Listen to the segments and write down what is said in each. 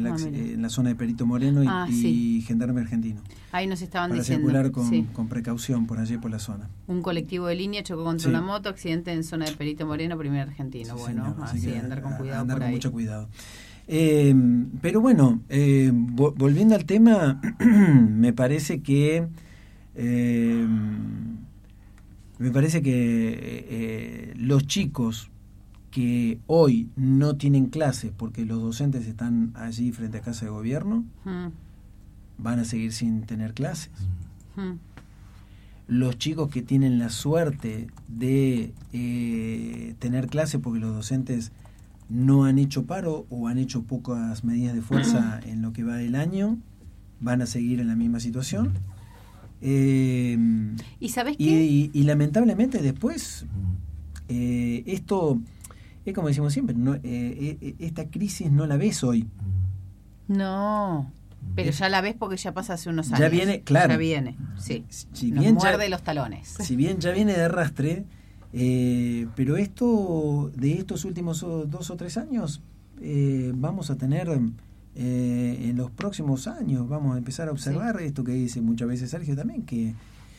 en la zona de Perito Moreno y Gendarme Argentino. Ahí nos estaban para diciendo. Para circular con precaución por allí, por la zona. Un colectivo de línea chocó contra una moto, accidente en zona de Perito Moreno, Primer Argentino. Sí, bueno, señor, así andar con cuidado andar por con ahí. mucho cuidado. Pero bueno, volviendo al tema, me parece que los chicos que hoy no tienen clases porque los docentes están allí frente a Casa de Gobierno, van a seguir sin tener clases. Los chicos que tienen la suerte de tener clases porque los docentes no han hecho paro o han hecho pocas medidas de fuerza en lo que va del año, van a seguir en la misma situación. ¿Y sabes qué? Y lamentablemente después esto es como decimos siempre, esta crisis no la ves hoy. No, pero ya la ves porque ya pasa hace unos años. Ya viene, claro. Ya viene, sí. Si nos bien muerde los talones. Si bien ya viene de arrastre, pero esto de estos últimos 2 o 3 años vamos a tener en los próximos años, vamos a empezar a observar esto que dice muchas veces Sergio también, que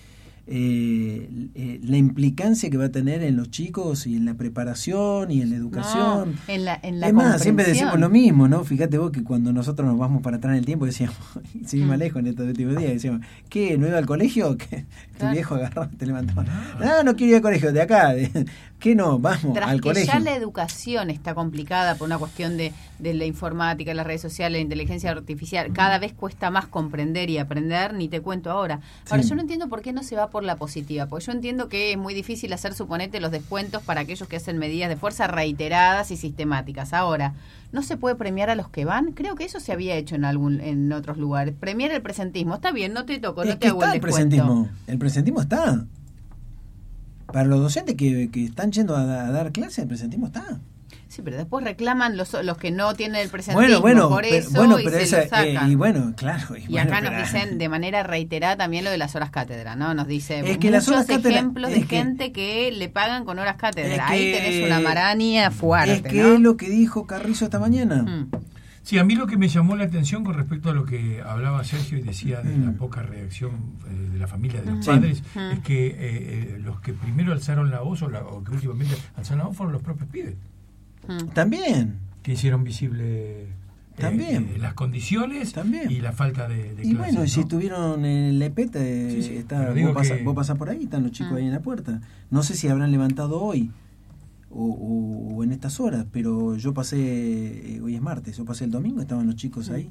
la implicancia que va a tener en los chicos y en la preparación y en la educación. No, en la es más, siempre decimos lo mismo, ¿no? Fíjate vos que cuando nosotros nos vamos para atrás en el tiempo decíamos, sin más lejos en estos últimos días, decíamos, ¿qué? ¿No iba al colegio? ¿Qué? Tu viejo agarró, te levantó. No quiero ir al colegio, de acá. ¿Qué no? Vamos al colegio. Ya la educación está complicada por una cuestión de la informática, las redes sociales, la inteligencia artificial. Cada vez cuesta más comprender y aprender, ni te cuento ahora. Ahora, yo no entiendo por qué no se va por la positiva, porque yo entiendo que es muy difícil hacer, suponete, los descuentos para aquellos que hacen medidas de fuerza reiteradas y sistemáticas. Ahora, ¿no se puede premiar a los que van? Creo que eso se había hecho en otros lugares. Premiar el presentismo. Está bien, no te toco, no te hago el descuento. El presentismo está. Para los docentes que están yendo a dar clases, el presentismo está. Sí, pero después reclaman los que no tienen el presentismo por eso pero se lo sacan. Y bueno, claro. Y acá nos dicen de manera reiterada también lo de las horas cátedra, ¿no? Nos dice que muchos ejemplos de gente que le pagan con horas cátedra. Ahí tenés una maraña fuerte, es que es lo que dijo Carrizo esta mañana. Sí, a mí lo que me llamó la atención con respecto a lo que hablaba Sergio y decía de la poca reacción de la familia, de los padres, es que los que primero alzaron la voz o que últimamente alzaron la voz fueron los propios pibes. También. Que hicieron visible las condiciones y la falta de clases. Y bueno, si estuvieron en el EPET, vos pasás por ahí, están los chicos ahí en la puerta. No sé si habrán levantado hoy o en estas horas, pero yo pasé, hoy es martes, yo pasé el domingo, estaban los chicos ahí.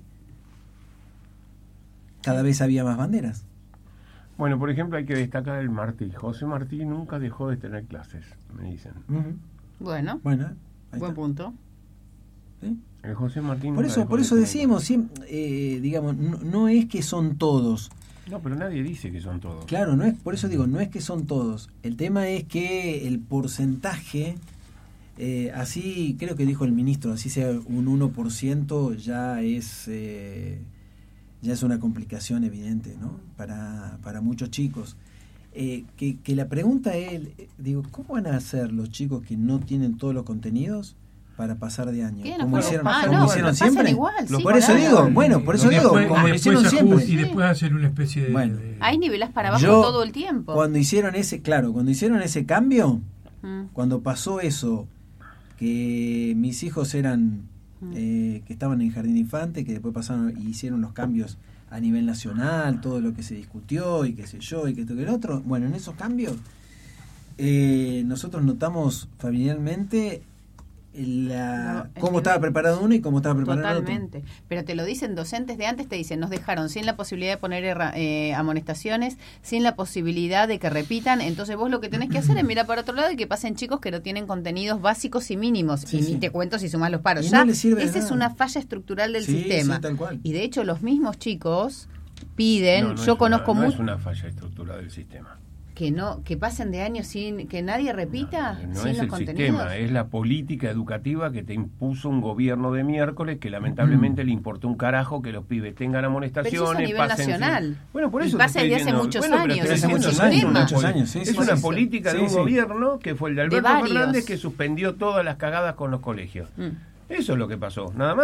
Cada vez había más banderas. Bueno, por ejemplo, hay que destacar el Martí. José Martí nunca dejó de tener clases, me dicen. Bueno, buen punto. ¿Sí? El José Martín. Por eso decimos, digamos, no es que son todos. No, pero nadie dice que son todos. Claro, no es, por eso digo, no es que son todos. El tema es que el porcentaje, así creo que dijo el ministro, así sea un 1%, ya es una complicación evidente, ¿no? Para muchos chicos. Que la pregunta es, digo, ¿cómo van a hacer los chicos que no tienen todos los contenidos para pasar de año? Como hicieron siempre. Igual, por eso digo, como hicieron siempre. Y después hacer una especie de... Hay niveles para abajo todo el tiempo. Cuando hicieron ese cambio, cuando pasó eso, que mis hijos eran, que estaban en Jardín de Infante, que después pasaron y hicieron los cambios a nivel nacional, todo lo que se discutió y qué sé yo, y que esto que el otro. Bueno, en esos cambios nosotros notamos familiarmente cómo estaba preparado uno y cómo estaba preparado el otro. Totalmente. Pero te lo dicen docentes de antes, te dicen, nos dejaron sin la posibilidad de poner amonestaciones, sin la posibilidad de que repitan, entonces vos lo que tenés que hacer es mirar para otro lado y que pasen chicos que no tienen contenidos básicos y mínimos, ni te cuento si sumás los paros. Ya, no esa es una falla estructural del sistema. Sí, tal cual. Y de hecho los mismos chicos piden, yo conozco mucho... No es una falla estructural del sistema. Que pasen de años sin que nadie repita, no sin es los el contenidos. sistema, es la política educativa que te impuso un gobierno de miércoles que lamentablemente le importó un carajo que los pibes tengan amonestaciones. Pero eso a nivel nacional. Bueno, por eso pasa desde hace muchos años. Muchos años. Es una política de un gobierno que fue el de Alberto Fernández, que suspendió todas las cagadas con los colegios. Eso es lo que pasó, nada más.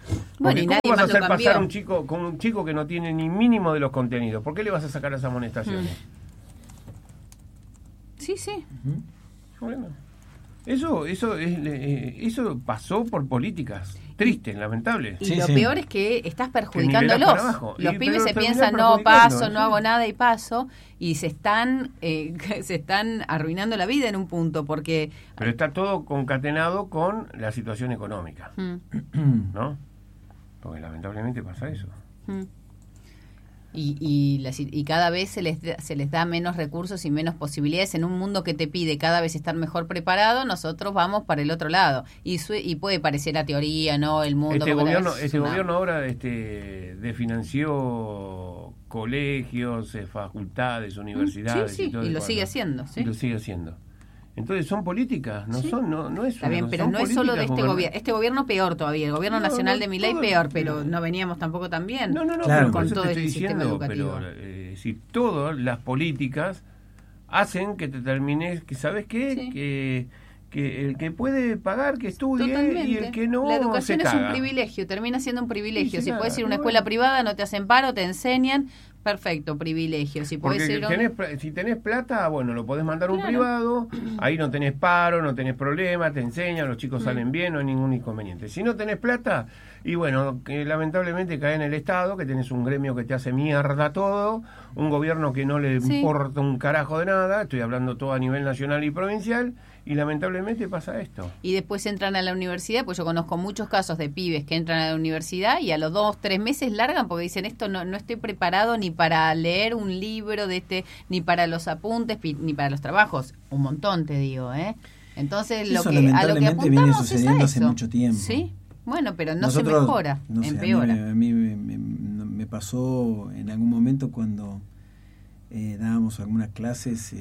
Bueno, y ¿cómo nadie vas a más lo hacer cambió? pasar un chico con un chico que no tiene ni mínimo de los contenidos? ¿Por qué le vas a sacar esas amonestaciones? Sí, sí. Bueno, eso pasó por políticas tristes, lamentables. Y Sí, lo sí. peor es que estás Que perjudicándolos. nivelás para abajo. Los Y pibes pero se terminás piensan, no, perjudicando, paso, sí. no hago nada y paso, y se están arruinando la vida en un punto, porque... Pero está todo concatenado con la situación económica, ¿no? Porque lamentablemente pasa eso. Y cada vez se les da menos recursos y menos posibilidades en un mundo que te pide cada vez estar mejor preparado. Nosotros vamos para el otro lado y puede parecer a teoría, no, el mundo Este como gobierno ahora desfinanció colegios, facultades, universidades sí, y todo y lo eso, sigue ¿no? haciendo, sí. Y lo sigue haciendo. Entonces son políticas, no es Está bien, pero son no es solo de políticas este gobierno. Este gobierno peor todavía. El gobierno nacional de Milei peor, pero no veníamos tampoco tan bien. No, Claro. pero por con eso todo te este estoy sistema diciendo, educativo. pero si todas las políticas hacen que te termines, que ¿sabes qué? Sí. Que el que puede pagar, que estudie, Totalmente. y el que no, la educación se es caga. un privilegio, termina siendo un privilegio. Sí, Si se puedes caga, ir a una y escuela bueno. privada, no te hacen paro, te enseñan, perfecto, privilegio. Si puedes Porque ir si tenés plata, bueno, lo podés mandar a un Claro. privado, ahí no tenés paro, no tenés problema, te enseñan, los chicos salen bien, no hay ningún inconveniente. Si no tenés plata, y bueno, que lamentablemente cae en el Estado, que tenés un gremio que te hace mierda todo, un gobierno que no le Sí. importa un carajo de nada, estoy hablando todo a nivel nacional y provincial, y lamentablemente pasa esto. y después entran a la universidad, pues yo conozco muchos casos de pibes que entran a la universidad y a los 2-3 meses largan porque dicen esto no estoy preparado ni para leer un libro de ni para los apuntes, ni para los trabajos. Un montón, te digo, ¿eh? Entonces Eso a lo que lamentablemente viene apuntamos es sucediendo a hace eso. mucho tiempo. Sí, bueno, pero no Nosotros, se mejora, no sé, empeora. A mí me pasó en algún momento cuando dábamos algunas clases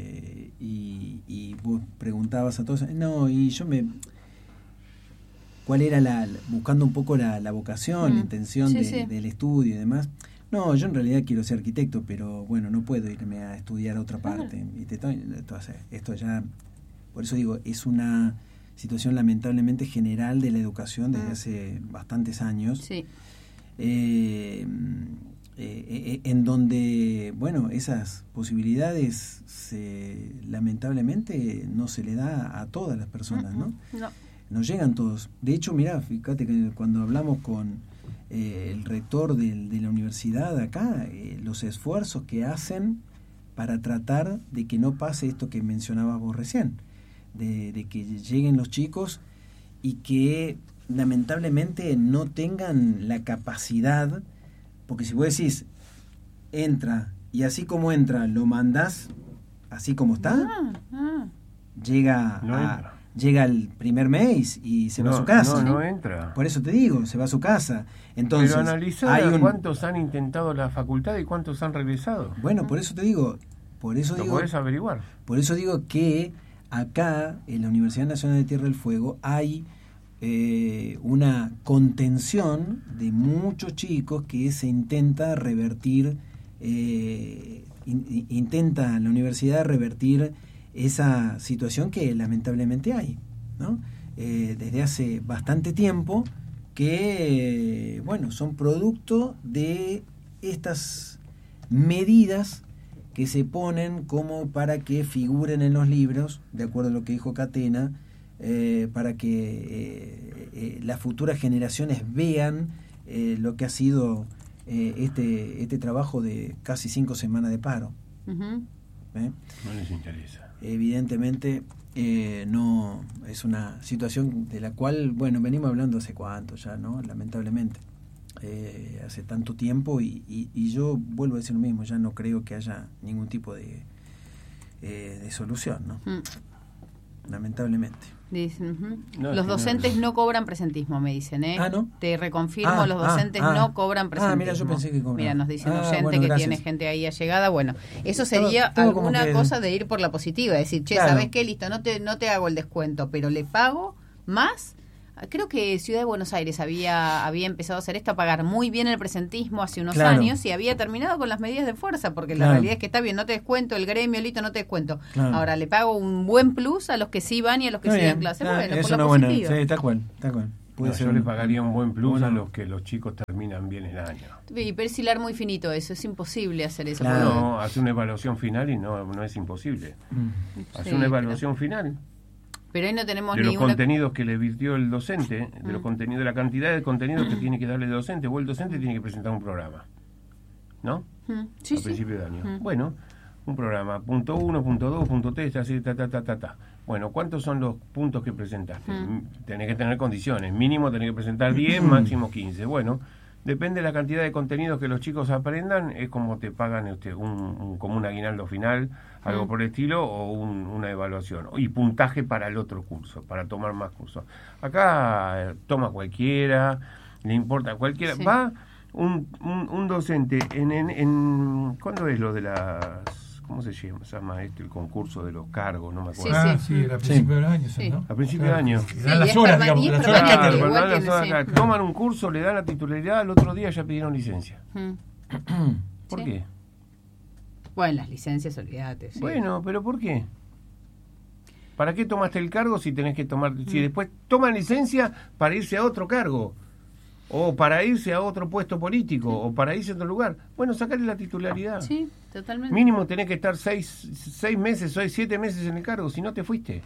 y vos preguntabas a todos, no, y yo ¿cuál era buscando un poco la vocación, la intención Sí. del estudio y demás? No, yo en realidad quiero ser arquitecto, pero bueno, no puedo irme a estudiar a otra parte. Entonces, esto ya, por eso digo, es una situación lamentablemente general de la educación desde hace bastantes años. Sí. En donde, bueno, esas posibilidades lamentablemente no se le da a todas las personas, ¿no? No. No llegan todos. De hecho, mirá, fíjate que cuando hablamos con el rector de la universidad acá, los esfuerzos que hacen para tratar de que no pase esto que mencionabas vos recién, de que lleguen los chicos y que lamentablemente no tengan la capacidad. Porque si vos decís, entra, y así como entra, lo mandás, así como está, llega el primer mes y se va a su casa. No entra. Por eso te digo, se va a su casa. Entonces, Pero analizar cuántos han intentado la facultad y cuántos han regresado. Bueno, por eso te digo, Lo podés averiguar. Por eso digo que acá, en la Universidad Nacional de Tierra del Fuego, hay una contención de muchos chicos que se intenta revertir, intenta la universidad revertir esa situación que lamentablemente hay, ¿no? Desde hace bastante tiempo que, bueno, son producto de estas medidas que se ponen como para que figuren en los libros, de acuerdo a lo que dijo Catena, para que las futuras generaciones vean lo que ha sido este trabajo de casi 5 semanas de paro. Uh-huh. No les interesa. Evidentemente no es una situación de la cual, bueno, venimos hablando hace cuánto ya, ¿no? Lamentablemente. Hace tanto tiempo y yo vuelvo a decir lo mismo, ya no creo que haya ningún tipo de solución, ¿no? Lamentablemente. Dicen, No, los es que docentes no cobran presentismo, me dicen, ¿eh? Ah, ¿no? Te reconfirmo, los docentes no cobran presentismo. Mira, yo pensé que cobraban. Mira, nos dice un oyente bueno, que gracias. tiene gente ahí allegada. Bueno, eso sería Todo como alguna que- cosa de ir por la positiva, decir, che, Claro. ¿sabes qué? Listo, no te hago el descuento, pero le pago más. Creo que Ciudad de Buenos Aires había empezado a hacer esto, a pagar muy bien el presentismo hace unos Claro. años y había terminado con las medidas de fuerza, porque la Claro. realidad es que está bien, no te descuento el gremio, listo, no te descuento. Claro. Ahora le pago un buen plus a los que sí van y a los que Está sí dan bien, clase. está- Bueno, es por la una buena, positiva. sí, tal cual. puede ser. Yo le pagaría un buen plus bueno, a los que los chicos terminan bien el año. Pero es hilar muy finito eso, es imposible hacer eso. Claro. No, hace una evaluación final y no es imposible. Hace Sí, una evaluación final Pero hoy no tenemos de ni los una... contenidos que le virtió el docente, de los contenidos, de la cantidad de contenidos que tiene que darle el docente, o el docente tiene que presentar un programa, ¿no? Sí, A principio de año. Bueno, un programa, punto 1, punto 2, punto 3, así, ta. Bueno, ¿cuántos son los puntos que presentaste? Tenés que tener condiciones, mínimo tenés que presentar 10, máximo 15. Bueno, depende de la cantidad de contenidos que los chicos aprendan, es como te pagan como un aguinaldo final, algo por el estilo, o una evaluación. Y puntaje para el otro curso, para tomar más cursos. Acá toma cualquiera, le importa cualquiera. Sí. Va un docente en ¿cuándo es lo de las... ¿Cómo se llama el concurso de los cargos? No me acuerdo. Sí, era a principio del año, Sí. ¿no? A principio de año. Dan las y es horas, permanente, digamos, las y es horas que permanente, tienen. igual Las tiene, horas, sí. toman un curso, le dan la titularidad, al otro día ya pidieron licencia. ¿Por Sí. qué? Bueno, las licencias, olvídate. Sí. Bueno, pero ¿por qué? ¿Para qué tomaste el cargo si tenés que tomar... Si después toman licencia para irse a otro cargo, o para irse a otro puesto político, o para irse a otro lugar? Bueno, sacarle la titularidad. Sí, totalmente. Mínimo tenés que estar 6 meses, 7 meses en el cargo, si no te fuiste.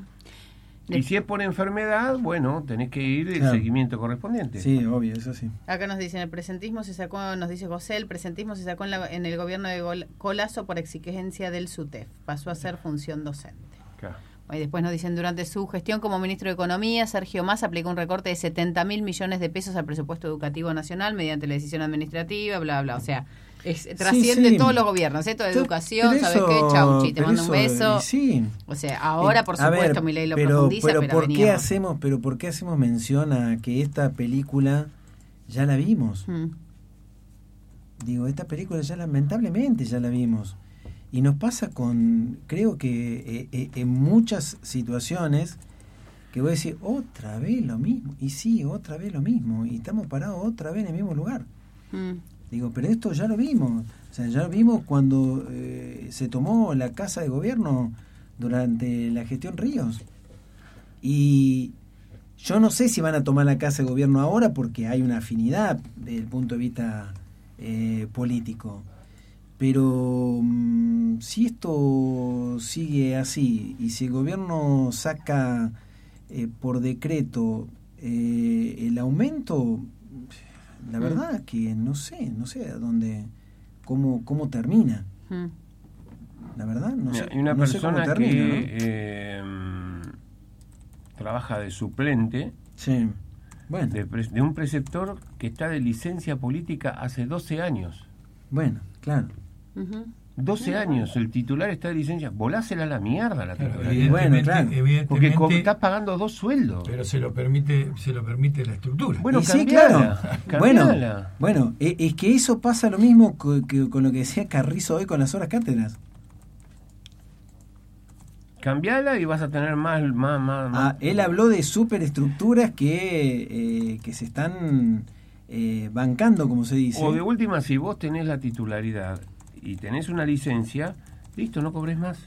Y si es por enfermedad, bueno, tenés que ir el Claro. seguimiento correspondiente. Sí, obvio, eso sí. Acá nos dicen, el presentismo se sacó, nos dice José, el presentismo se sacó en el gobierno de Colazo por exigencia del SUTEF. Pasó a ser función docente. Claro. Y después nos dicen, durante su gestión como ministro de Economía, Sergio Massa aplicó un recorte de 70.000 millones de pesos al presupuesto educativo nacional mediante la decisión administrativa, bla, bla. O sea, trasciende sí. todos los gobiernos, ¿eh? Toda educación, Pero ¿sabes eso- qué? Chauchi, te pero mando un eso, beso. Sí. O sea, ahora, por A ver, supuesto, mi ley lo profundiza, pero ¿por qué veníamos. por qué hacemos mención a que esta película ya la vimos? Digo, esta película ya lamentablemente ya la vimos. Y nos pasa creo que en muchas situaciones que voy a decir, otra vez lo mismo. Y sí, otra vez lo mismo. Y estamos parados otra vez en el mismo lugar. Digo, pero esto ya lo vimos. O sea, ya lo vimos cuando se tomó la Casa de Gobierno durante la gestión Ríos. Y yo no sé si van a tomar la Casa de Gobierno ahora porque hay una afinidad desde el punto de vista político. Pero si esto sigue así y si el gobierno saca por decreto el aumento, la verdad que no sé a dónde, cómo termina. La verdad, no sé. Hay una no sé cómo persona termina, que trabaja de suplente ¿no? Sí. Bueno, de un preceptor que está de licencia política hace 12 años. bueno, claro. 12 años, el titular está de licencia. Volásela a la mierda la Claro, titularidad. Bueno, claro. Porque evidentemente, estás pagando 2 sueldos. pero se lo permite la estructura. Bueno, Y sí, cambiala, claro. Bueno, cambiala. es que eso pasa lo mismo que con lo que decía Carrizo hoy con las horas cátedras. Cambiala y vas a tener más. Él habló de superestructuras que se están bancando, como se dice. O de última, si vos tenés la titularidad y tenés una licencia, listo, no cobres más.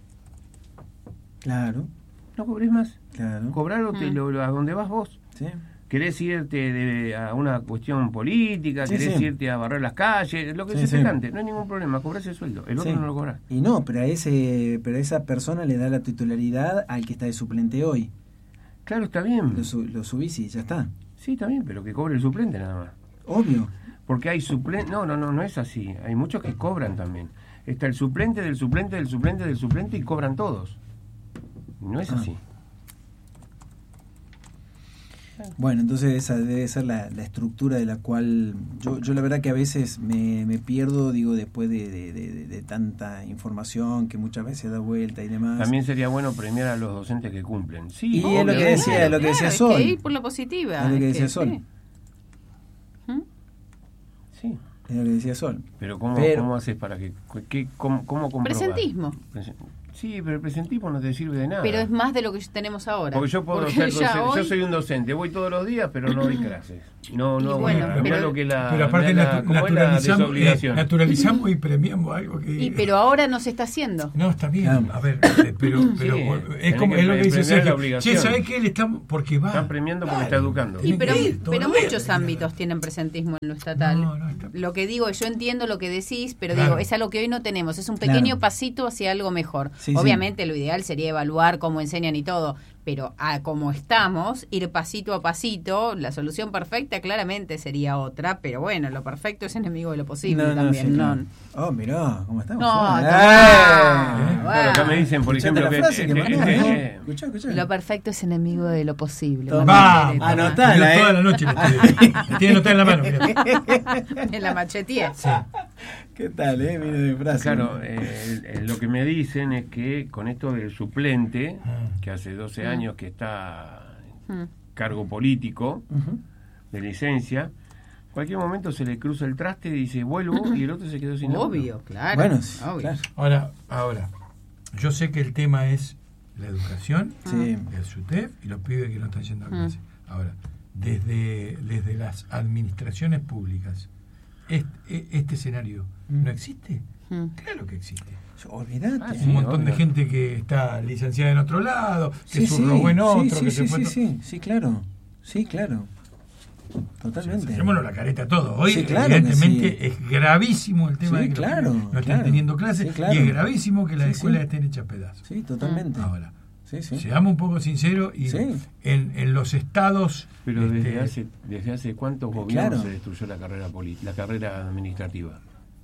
Claro, No cobres más. claro. Cobralo a donde vas vos. Sí. ¿Querés irte a una cuestión política? Sí, ¿Querés sí. irte a barrer las calles? Lo que Sí, se sí. te cante. No hay ningún problema. Cobrás el sueldo. El otro Sí. no lo cobras. Y no, pero a esa persona le da la titularidad al que está de suplente hoy. Claro, está bien. Lo subís y ya está. Sí, está bien, pero que cobre el suplente nada más. Obvio. Porque hay suplente. No es así. Hay muchos que cobran también. Está el suplente del suplente del suplente del suplente y cobran todos. No es así. Bueno, entonces esa debe ser la estructura de la cual yo la verdad que a veces me pierdo, digo, después de tanta información que muchas veces da vuelta y demás. También sería bueno premiar a los docentes que cumplen. Sí, Y es lo que obvio. decía, lo que decía Claro, Sol. hay que ir por la positiva. Es lo que es decía Sol. sí. Sí, Es lo que decía Sol. pero ¿cómo haces para que... ¿Cómo comprobás? Presentismo. Sí, pero el presentismo no te sirve de nada. Pero es más de lo que tenemos ahora. Porque yo puedo Porque ser ya docente, hoy- yo soy un docente, voy todos los días, pero no doy clases. No, bueno, mirá lo que la... Pero aparte naturalizamos y premiamos algo que... pero ahora no se está haciendo. No, está bien. A ver, pero es como es lo que dice Sergio. Che, ¿sabés qué? Le estamos... Porque va... Están premiando porque está educando. Pero muchos ámbitos tienen presentismo en lo estatal. Lo que digo, yo entiendo lo que decís, pero digo, es algo que hoy no tenemos. Es un pequeño pasito hacia algo mejor. Obviamente lo ideal sería evaluar cómo enseñan y todo, pero como estamos, ir pasito a pasito, la solución perfecta claramente sería otra, pero bueno, lo perfecto es enemigo de lo posible también. Oh, mirá, ¿cómo estamos? Claro, acá me dicen, por ejemplo, escuchá. Lo perfecto es enemigo de lo posible. Va, anotala, toda la noche la tiene anotada en la mano. En la machetía. Sí. ¿Qué tal, Mira de frase. Claro, lo que me dicen es que con esto del suplente, que hace 12 años que está cargo político, de licencia, cualquier momento se le cruza el traste y dice vuelvo y el otro se quedó sin obvio, claro. Bueno, obvio. Claro. Ahora, yo sé que el tema es la educación, el SUTEF y los pibes que no están yendo a clase. Ahora, desde las administraciones públicas, este escenario no existe. Claro que existe. Olvídate. Un montón de gente que está licenciada en otro lado, que subrogó en otro, que se fue. Sí, claro. Sí, claro. Totalmente. Dejémonos la careta a todo. Hoy, evidentemente, es gravísimo el tema de que los no están teniendo clases y es gravísimo que las escuelas estén hechas pedazos. Sí, totalmente. Ahora, seamos un poco sinceros y en los estados. Pero desde hace cuántos gobiernos se destruyó la carrera administrativa.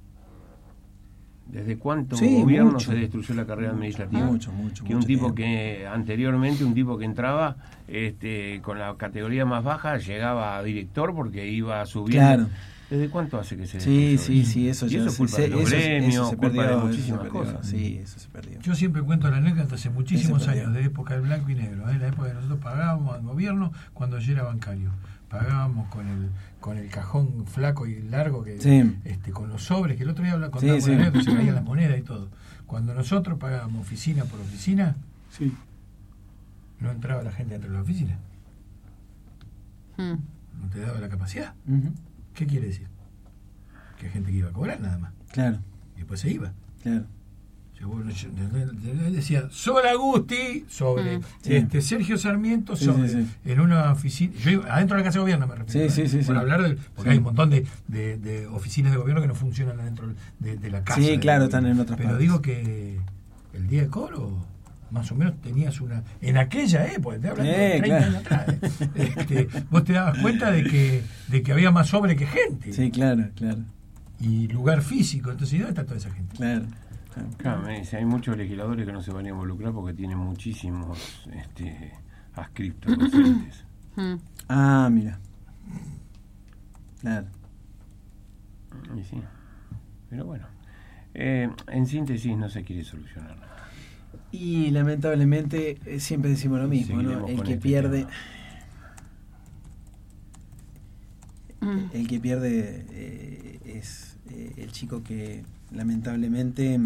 ¿Desde cuántos gobiernos se destruyó la carrera administrativa? Mucho que un tipo tiempo. Que anteriormente, un tipo que entraba con la categoría más baja, llegaba a director porque iba subiendo. Claro. ¿Desde cuánto hace que se destruyó? Sí, eso ya es culpa de los gremios, culpa de muchísimas cosas. Sí, eso se perdió. Yo siempre cuento la anécdota hace muchísimos años, de época del blanco y negro, la época que nosotros pagábamos al gobierno cuando yo era bancario. Pagábamos con el cajón flaco y largo que con los sobres, que el otro día contábamos se caían las monedas y todo. Cuando nosotros pagábamos oficina por oficina, no entraba la gente dentro de la oficina. No te daba la capacidad. ¿Qué quiere decir? Que hay gente que iba a cobrar nada más. Claro. Y después se iba. Claro. Yo decía, sobre Agusti, sobre Sergio Sarmiento, sobre en una oficina. Yo adentro de la Casa de Gobierno me refiero. Por hablar porque hay un montón de oficinas de gobierno que no funcionan adentro de la casa. Sí, claro, están en otras partes. Pero digo que el día de cobro, más o menos tenías una. En aquella época, te hablan de 30 años atrás. Vos te dabas cuenta de que había más sobre que gente. Sí, claro. Y lugar físico. Entonces, ¿dónde está toda esa gente? Claro, hay muchos legisladores que no se van a involucrar porque tienen muchísimos adscriptos docentes. Mira. Claro. Y sí. Pero bueno, en síntesis no se quiere solucionar nada. Y lamentablemente siempre decimos lo mismo, ¿no? El que pierde es el chico que lamentablemente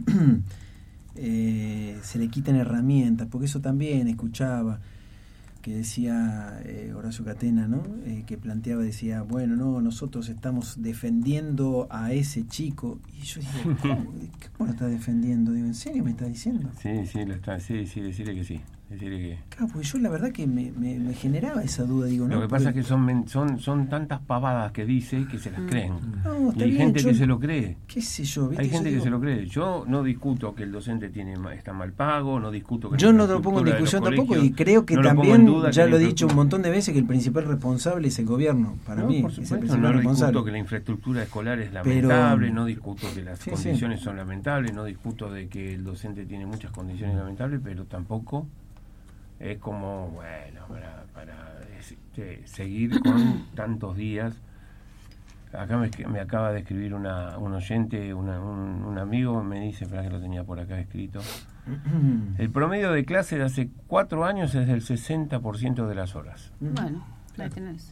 se le quitan herramientas, porque eso también escuchaba que decía Horacio Catena, ¿no? Que planteaba, decía, bueno, no, nosotros estamos defendiendo a ese chico. Y yo digo, ¿cómo lo está defendiendo? Digo, ¿en serio me está diciendo? Sí, lo está, decirle que sí. Claro, porque yo la verdad que me generaba esa duda, digo, ¿no? Lo que pasa es que son tantas pavadas que dice que se las creen. No, y hay bien, gente que se lo cree. ¿Qué sé yo? ¿Viste? Hay gente que se lo cree. Yo no discuto que el docente está mal pago, no discuto que yo no lo pongo en discusión tampoco, y creo que también, ya lo he dicho un montón de veces, que el principal responsable es el gobierno. Para mí por es supuesto, el principal responsable. Discuto que la infraestructura escolar es lamentable, no discuto que las condiciones son lamentables, no discuto de que el docente tiene muchas condiciones lamentables, pero tampoco es como, bueno, para seguir con tantos días. Acá me acaba de escribir un oyente, un amigo, me dice, espera que lo tenía por acá escrito. El promedio de clase de hace 4 años es del 60% de las horas. Bueno, ahí tenés.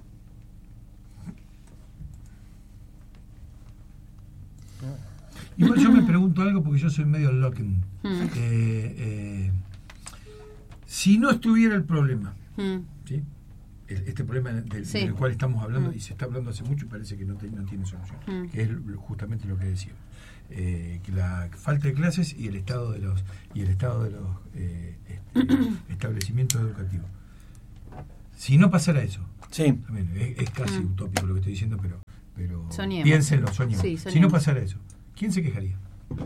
Igual yo me pregunto algo porque yo soy medio locken. Si no estuviera el problema, ¿sí? este problema del cual estamos hablando, y se está hablando hace mucho y parece que no tiene solución, que es justamente lo que decía, que la falta de clases y el estado de los establecimientos educativos. Si no pasara eso, también es casi utópico lo que estoy diciendo, pero piénsenlo, soñemos. Sí, si no pasara eso, ¿quién se quejaría?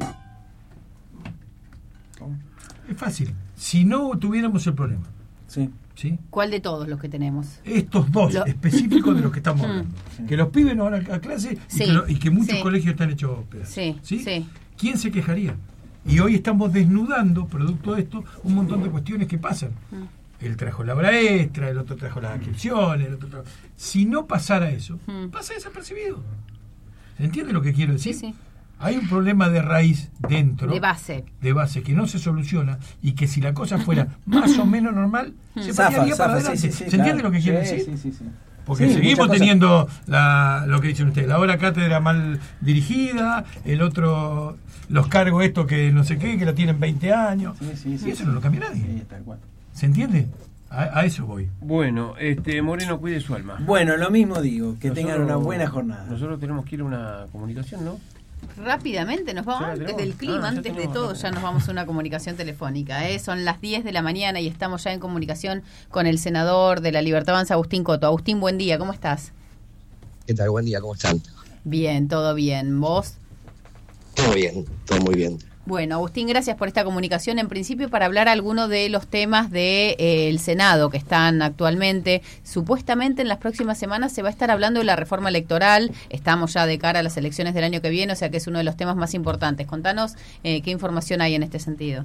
Es fácil. Si no tuviéramos el problema. Sí. ¿Cuál de todos los que tenemos? Estos dos específicos de los que estamos hablando. Que los pibes no van a clase y que muchos colegios están hechos pedazos. ¿Sí? ¿Quién se quejaría? Y hoy estamos desnudando, producto de esto, un montón de cuestiones que pasan. Él trajo la obra extra, el otro trajo las inscripciones, el otro trajo... Si no pasara eso, pasa desapercibido. ¿Se entiende lo que quiero decir? Sí. Hay un problema de raíz dentro, de base que no se soluciona, y que si la cosa fuera más o menos normal, se pasaría para adelante. ¿Se entiende lo que quiero decir? Sí. Porque seguimos teniendo lo que dicen ustedes, la hora cátedra mal dirigida, el otro, los cargos estos que no sé qué, que la tienen 20 años. Y eso no lo cambia nadie. ¿Se entiende? A eso voy. Bueno, Moreno, cuide su alma. Bueno, lo mismo digo, que tengan una buena jornada. Nosotros tenemos que ir a una comunicación, ¿no? Rápidamente nos vamos, antes del clima, antes de todo, ya nos vamos a una comunicación telefónica. Son las 10 de la mañana y estamos ya en comunicación con el senador de La Libertad Avanza, Agustín Coto. Agustín, buen día, ¿cómo estás? ¿Qué tal? Buen día, ¿cómo están? Bien, todo bien. ¿Vos? Todo bien, todo muy bien. Bueno, Agustín, gracias por esta comunicación. En principio, para hablar algunos de los temas del Senado que están actualmente. Supuestamente en las próximas semanas se va a estar hablando de la reforma electoral. Estamos ya de cara a las elecciones del año que viene, o sea que es uno de los temas más importantes. Contanos qué información hay en este sentido.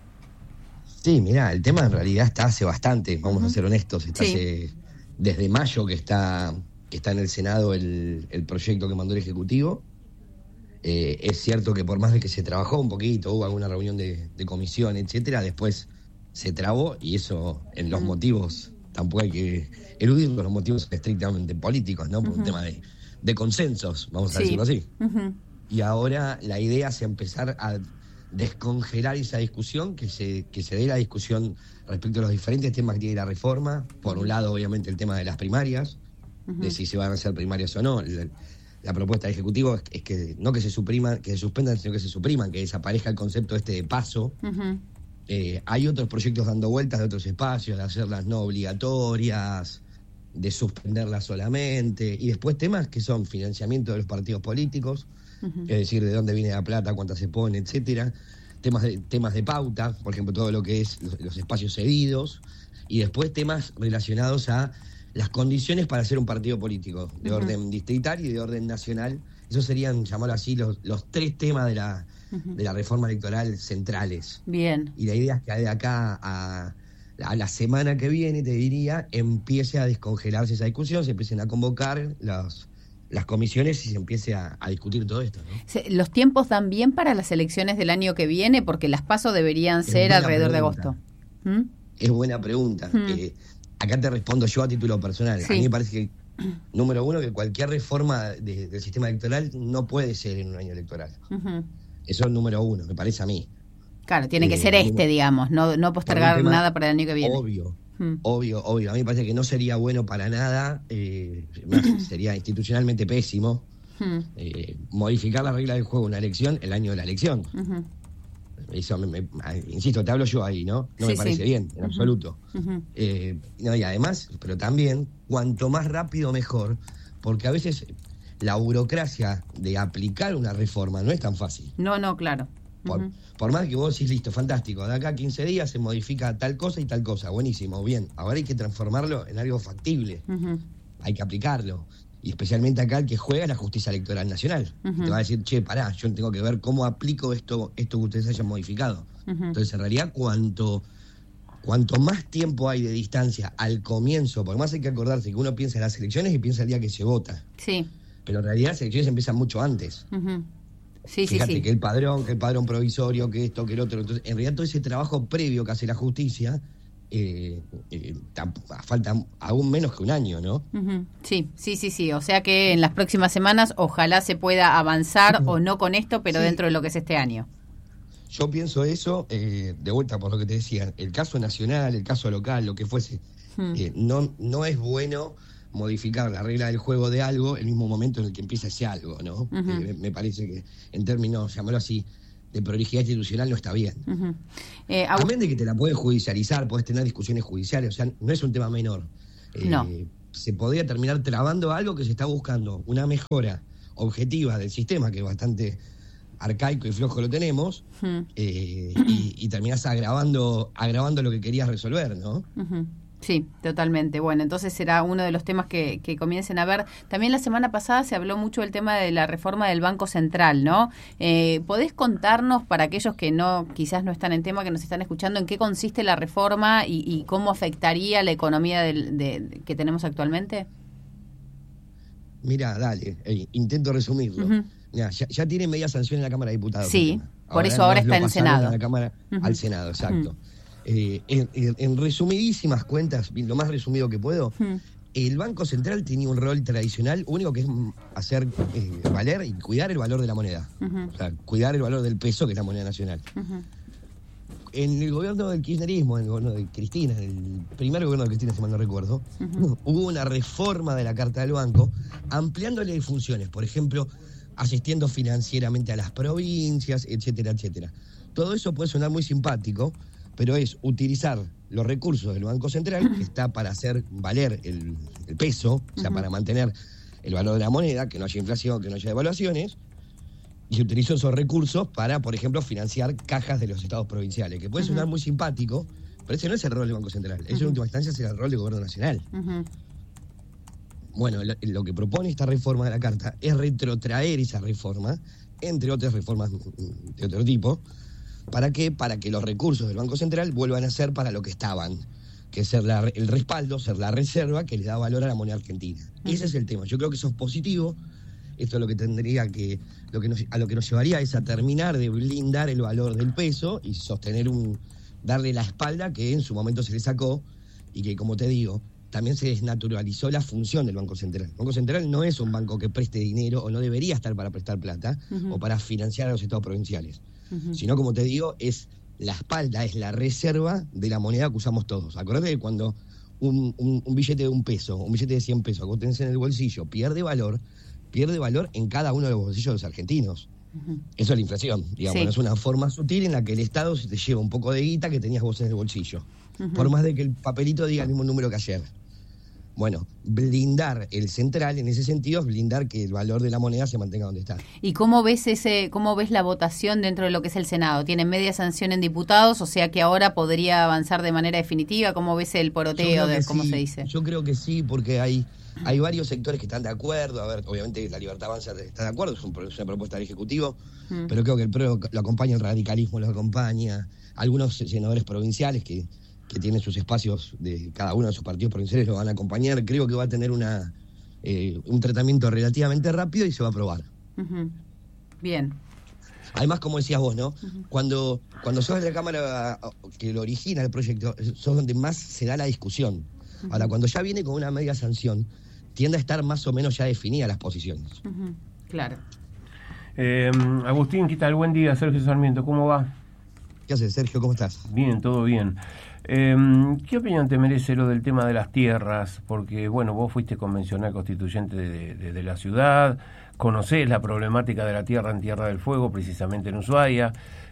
Sí, mirá, el tema en realidad está hace bastante, vamos a ser honestos. Está desde mayo que está en el Senado el proyecto que mandó el Ejecutivo. Es cierto que por más de que se trabajó un poquito, hubo alguna reunión de comisión, etcétera, después se trabó, y eso en los motivos tampoco hay que eludirlo, los motivos son estrictamente políticos, ¿no? Por un tema de consensos, vamos a decirlo así. Y ahora la idea es empezar a descongelar esa discusión, que se dé la discusión respecto a los diferentes temas que tiene la reforma. Por un lado, obviamente, el tema de las primarias, de si se van a hacer primarias o no. La propuesta del Ejecutivo es que no que se suspendan, sino que se supriman, que desaparezca el concepto de paso. Hay otros proyectos dando vueltas de otros espacios, de hacerlas no obligatorias, de suspenderlas solamente, y después temas que son financiamiento de los partidos políticos, es decir, de dónde viene la plata, cuánta se pone, etcétera. Temas de pauta, por ejemplo, todo lo que es los espacios cedidos, y después temas relacionados a las condiciones para ser un partido político, de orden distrital y de orden nacional. Esos serían, llamarlo así, los tres temas de la reforma electoral centrales. Bien. Y la idea es que de acá a la semana que viene, te diría, empiece a descongelarse esa discusión, se empiecen a convocar las comisiones y se empiece a discutir todo esto, ¿no? ¿Los tiempos dan bien para las elecciones del año que viene? Porque las PASO deberían ser alrededor de agosto. Es buena pregunta. Acá te respondo yo a título personal. A mí me parece que, número uno, que cualquier reforma del sistema electoral no puede ser en un año electoral. Eso es número uno, me parece a mí. Claro, tiene que ser digamos, no postergar nada para el año que viene. Obvio. A mí me parece que no sería bueno para nada, sería institucionalmente pésimo modificar las reglas del juego de una elección el año de la elección. Eso, insisto, te hablo yo ahí, ¿no? No me parece bien, en absoluto. Y además, pero también, cuanto más rápido mejor, porque a veces la burocracia de aplicar una reforma no es tan fácil. No, claro. Por más que vos decís, listo, fantástico, de acá a 15 días se modifica tal cosa y tal cosa, buenísimo, bien. Ahora hay que transformarlo en algo factible. Hay que aplicarlo. Y especialmente acá el que juega es la Justicia Electoral Nacional. Te va a decir, pará, yo tengo que ver cómo aplico esto que ustedes hayan modificado. Entonces, en realidad, cuanto más tiempo hay de distancia al comienzo, porque más hay que acordarse que uno piensa en las elecciones y piensa el día que se vota. Sí. Pero en realidad las elecciones empiezan mucho antes. Fíjate que el padrón provisorio, que esto, que el otro. Entonces, en realidad todo ese trabajo previo que hace la justicia, falta aún menos que un año, ¿no? Sí. O sea que en las próximas semanas ojalá se pueda avanzar o no con esto, pero dentro de lo que es este año. Yo pienso eso, de vuelta por lo que te decía, el caso nacional, el caso local, lo que fuese, No es bueno modificar la regla del juego de algo en el mismo momento en el que empieza ese algo, ¿no? Me parece que en términos, llamarlo así, de prolijidad institucional no está bien. También de que te la puedes judicializar, podés tener discusiones judiciales, o sea, no es un tema menor. No. Se podría terminar trabando algo que se está buscando, una mejora objetiva del sistema, que es bastante arcaico y flojo lo tenemos, y terminás agravando lo que querías resolver, ¿no? Sí, totalmente. Bueno, entonces será uno de los temas que comiencen a ver. También la semana pasada se habló mucho del tema de la reforma del Banco Central, ¿no? ¿Podés contarnos, para aquellos que quizás no están en tema, que nos están escuchando, en qué consiste la reforma y cómo afectaría la economía que tenemos actualmente? Mira, dale, intento resumirlo. Mirá, ya tiene media sanción en la Cámara de Diputados. Sí, por eso ahora está en el Senado. La Cámara al Senado, exacto. En resumidísimas cuentas, lo más resumido que puedo, el Banco Central tenía un rol tradicional único, que es hacer valer y cuidar el valor de la moneda. O sea, cuidar el valor del peso, que es la moneda nacional. En el gobierno del kirchnerismo, en el gobierno de Cristina, en el primer gobierno de Cristina, si mal no recuerdo, hubo una reforma de la Carta del Banco, ampliándole funciones, por ejemplo, asistiendo financieramente a las provincias, etcétera, etcétera. Todo eso puede sonar muy simpático, pero es utilizar los recursos del Banco Central, que está para hacer valer el peso, o sea, para mantener el valor de la moneda, que no haya inflación, que no haya devaluaciones, y utilizó esos recursos para, por ejemplo, financiar cajas de los estados provinciales, que puede sonar muy simpático, pero ese no es el rol del Banco Central, eso en última instancia es el rol del Gobierno Nacional. Bueno, lo que propone esta reforma de la Carta es retrotraer esa reforma, entre otras reformas de otro tipo. ¿Para qué? Para que los recursos del Banco Central vuelvan a ser para lo que estaban, que es ser el respaldo, ser la reserva que le da valor a la moneda argentina. Ese es el tema. Yo creo que eso es positivo. Esto es lo que a lo que nos llevaría es a terminar de blindar el valor del peso y sostener darle la espalda que en su momento se le sacó, y que, como te digo, también se desnaturalizó la función del Banco Central. El Banco Central no es un banco que preste dinero, o no debería estar para prestar plata, o para financiar a los estados provinciales. Sino, como te digo, es la espalda, es la reserva de la moneda que usamos todos. Acordate que cuando un billete de $1, un billete de 100 pesos, que vos tenés en el bolsillo, pierde valor en cada uno de los bolsillos de los argentinos. Eso es la inflación, digamos. Sí. Es una forma sutil en la que el Estado se te lleva un poco de guita que tenías vos en el bolsillo. Por más de que el papelito diga el mismo número que ayer. Bueno, blindar el central en ese sentido es blindar que el valor de la moneda se mantenga donde está. ¿Y cómo ves la votación dentro de lo que es el Senado? ¿Tiene media sanción en diputados? O sea que ahora podría avanzar de manera definitiva. ¿Cómo ves el poroteo de cómo se dice? Yo creo que sí, porque hay varios sectores que están de acuerdo. A ver, obviamente la Libertad Avanza está de acuerdo, es una propuesta del Ejecutivo, pero creo que el PRO lo acompaña, el radicalismo lo acompaña, algunos senadores provinciales que tienen sus espacios de cada uno de sus partidos provinciales lo van a acompañar. Creo que va a tener un tratamiento relativamente rápido y se va a aprobar. Bien. Además, como decías vos, ¿no? Cuando sos de la Cámara que lo origina el proyecto, sos donde más se da la discusión. Ahora, cuando ya viene con una media sanción, tiende a estar más o menos ya definidas las posiciones. Claro. Agustín, ¿qué tal? Buen día, Sergio Sarmiento, ¿cómo va? ¿Qué haces, Sergio? ¿Cómo estás? Bien, todo bien. ¿Qué opinión te merece lo del tema de las tierras? Porque, bueno, vos fuiste convencional constituyente de la ciudad, conocés la problemática de la tierra en Tierra del Fuego, precisamente en Ushuaia.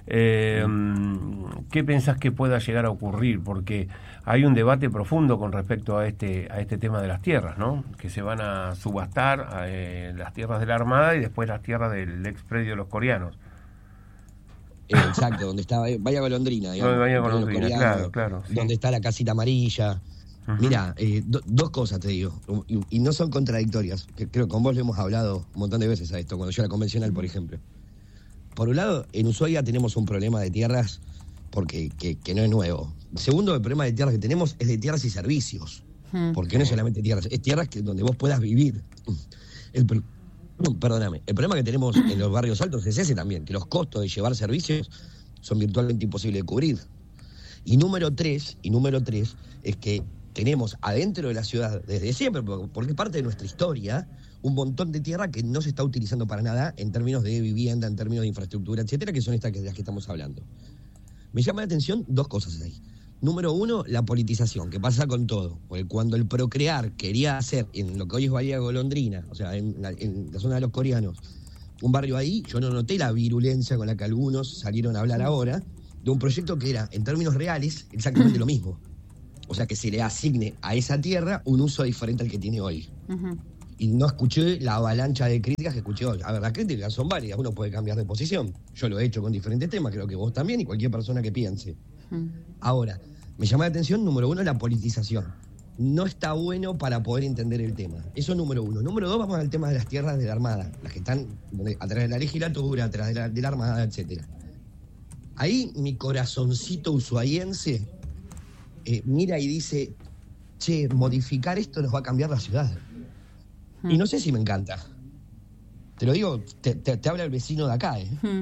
¿Qué pensás que pueda llegar a ocurrir? Porque hay un debate profundo con respecto a este tema de las tierras, ¿no? Que se van a subastar las tierras de la Armada y después las tierras del ex predio de los coreanos. Exacto, donde está Bahía Golondrina, digamos, Bahía Golondrina, claro, sí. Donde está la casita amarilla. Mira, dos cosas te digo, y no son contradictorias, que creo que con vos lo hemos hablado un montón de veces a esto, cuando yo era convencional, por ejemplo. Por un lado, en Ushuaia tenemos un problema de tierras porque que no es nuevo. Segundo, el problema de tierras que tenemos es de tierras y servicios, porque no es solamente tierras, es tierras donde vos puedas vivir. Perdóname, el problema que tenemos en los barrios altos es ese también, que los costos de llevar servicios son virtualmente imposibles de cubrir. Y número tres es que tenemos adentro de la ciudad, desde siempre, porque es parte de nuestra historia, un montón de tierra que no se está utilizando para nada en términos de vivienda, en términos de infraestructura, etcétera, que son estas de las que estamos hablando. Me llama la atención dos cosas ahí. Número uno, la politización, que pasa con todo. Porque cuando el procrear quería hacer en lo que hoy es Bahía Golondrina, o sea, en la zona de los coreanos, un barrio ahí, yo no noté la virulencia con la que algunos salieron a hablar ahora de un proyecto que era, en términos reales, exactamente lo mismo. O sea, que se le asigne a esa tierra un uso diferente al que tiene hoy. Uh-huh. Y no escuché la avalancha de críticas que escuché hoy. A ver, las críticas son varias, uno puede cambiar de posición. Yo lo he hecho con diferentes temas, creo que vos también y cualquier persona que piense. Ahora, me llama la atención, número uno, la politización. No está bueno para poder entender el tema. Eso número uno. Número dos, vamos al tema de las tierras de la Armada, las que están atrás de la legislatura, atrás de la Armada, etcétera. Ahí mi corazoncito ushuaiense mira y dice, che, modificar esto nos va a cambiar la ciudad. Y no sé si me encanta. Te lo digo, te habla el vecino de acá,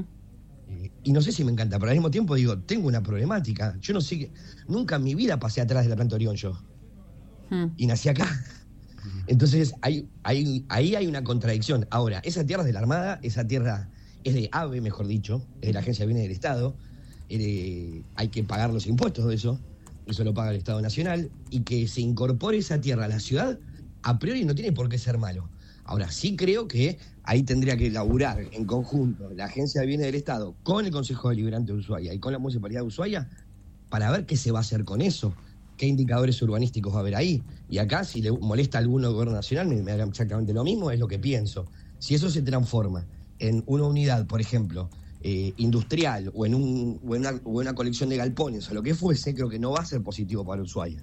y no sé si me encanta, pero al mismo tiempo digo, tengo una problemática. Yo no sé, nunca en mi vida pasé atrás de la planta Orión yo. Y nací acá. Entonces, ahí hay una contradicción. Ahora, esa tierra es de la Armada, esa tierra es de AVE, mejor dicho, es de la Agencia de Bienes del Estado. Hay que pagar los impuestos de eso lo paga el Estado Nacional, y que se incorpore esa tierra a la ciudad, a priori no tiene por qué ser malo. Ahora, sí creo que ahí tendría que laburar en conjunto la Agencia de Bienes del Estado con el Consejo Deliberante de Ushuaia y con la Municipalidad de Ushuaia para ver qué se va a hacer con eso, qué indicadores urbanísticos va a haber ahí. Y acá, si le molesta a alguno del Gobierno Nacional, me da exactamente lo mismo, es lo que pienso. Si eso se transforma en una unidad, por ejemplo, industrial o en una colección de galpones o lo que fuese, creo que no va a ser positivo para Ushuaia.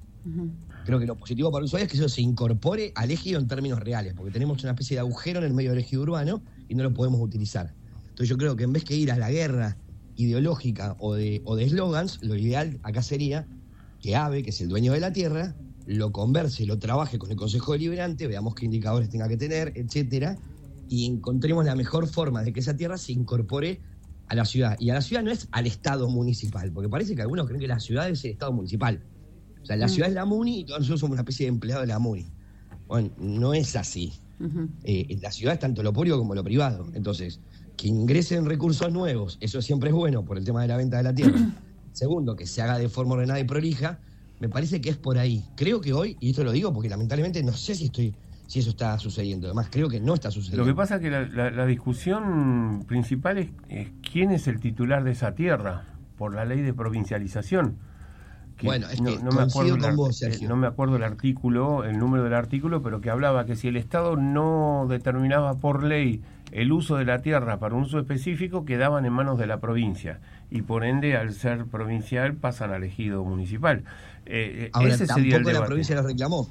Creo que lo positivo para Ushuaia es que eso se incorpore al ejido en términos reales, porque tenemos una especie de agujero en el medio del ejido urbano y no lo podemos utilizar. Entonces yo creo que en vez que ir a la guerra ideológica o de eslogans, lo ideal acá sería que AVE, que es el dueño de la tierra, lo converse, lo trabaje con el Consejo Deliberante, veamos qué indicadores tenga que tener, etcétera, y encontremos la mejor forma de que esa tierra se incorpore a la ciudad. Y a la ciudad no es al Estado municipal, porque parece que algunos creen que la ciudad es el Estado municipal. O sea, la ciudad es la MUNI y todos nosotros somos una especie de empleado de la MUNI. Bueno, no es así. La ciudad es tanto lo público como lo privado. Entonces, que ingresen recursos nuevos, eso siempre es bueno por el tema de la venta de la tierra. Segundo, que se haga de forma ordenada y prolija, me parece que es por ahí. Creo que hoy, y esto lo digo porque lamentablemente no sé si eso está sucediendo. Además, creo que no está sucediendo. Lo que pasa es que la discusión principal es quién es el titular de esa tierra por la ley de provincialización. Bueno, es que no me acuerdo con vos, Sergio. No me acuerdo el número del artículo, pero que hablaba que si el Estado no determinaba por ley el uso de la tierra para un uso específico, quedaban en manos de la provincia. Y por ende, al ser provincial, pasan al ejido municipal. Ahora, ese tampoco la provincia lo reclamó.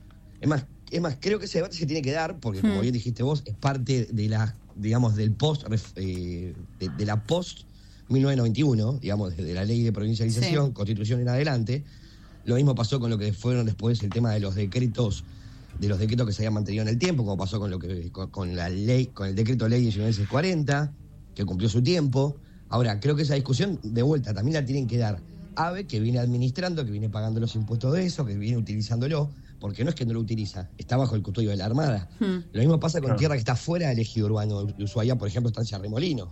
Es más, creo que ese debate se tiene que dar, porque como bien dijiste vos, es parte de la, digamos, del post, de la post 1991, digamos, desde la ley de provincialización, Constitución en adelante. Lo mismo pasó con lo que fueron después el tema de los decretos que se habían mantenido en el tiempo, como pasó con la ley, con el decreto ley 1940, que cumplió su tiempo. Ahora, creo que esa discusión, de vuelta, también la tienen que dar AVE, que viene administrando, que viene pagando los impuestos de eso, que viene utilizándolo, porque no es que no lo utiliza, está bajo el custodio de la Armada. Lo mismo pasa con tierra que está fuera del ejido urbano de Ushuaia, por ejemplo, Estancia Remolino.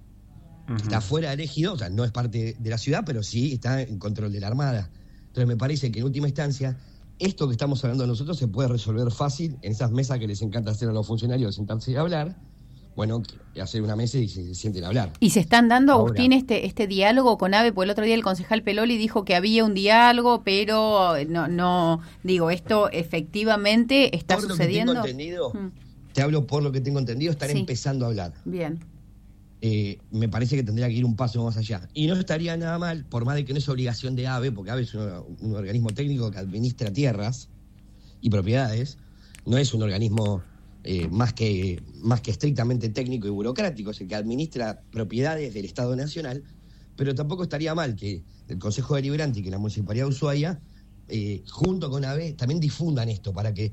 Está fuera del ejido, o sea, no es parte de la ciudad, pero sí está en control de la Armada. Entonces me parece que en última instancia, esto que estamos hablando nosotros se puede resolver fácil en esas mesas que les encanta hacer a los funcionarios, sentarse y hablar. Bueno, hacer una mesa y se sienten a hablar. ¿Y se están dando, Agustín, este diálogo con AVE? Porque el otro día el concejal Peloli dijo que había un diálogo, pero no digo, esto efectivamente está sucediendo. Por lo que tengo entendido, te hablo por lo que tengo entendido, están empezando a hablar. Bien. Me parece que tendría que ir un paso más allá. Y no estaría nada mal, por más de que no es obligación de AVE, porque AVE es un organismo técnico que administra tierras y propiedades, no es un organismo más que estrictamente técnico y burocrático, es el que administra propiedades del Estado Nacional, pero tampoco estaría mal que el Consejo Deliberante y que la Municipalidad de Ushuaia, junto con AVE, también difundan esto para que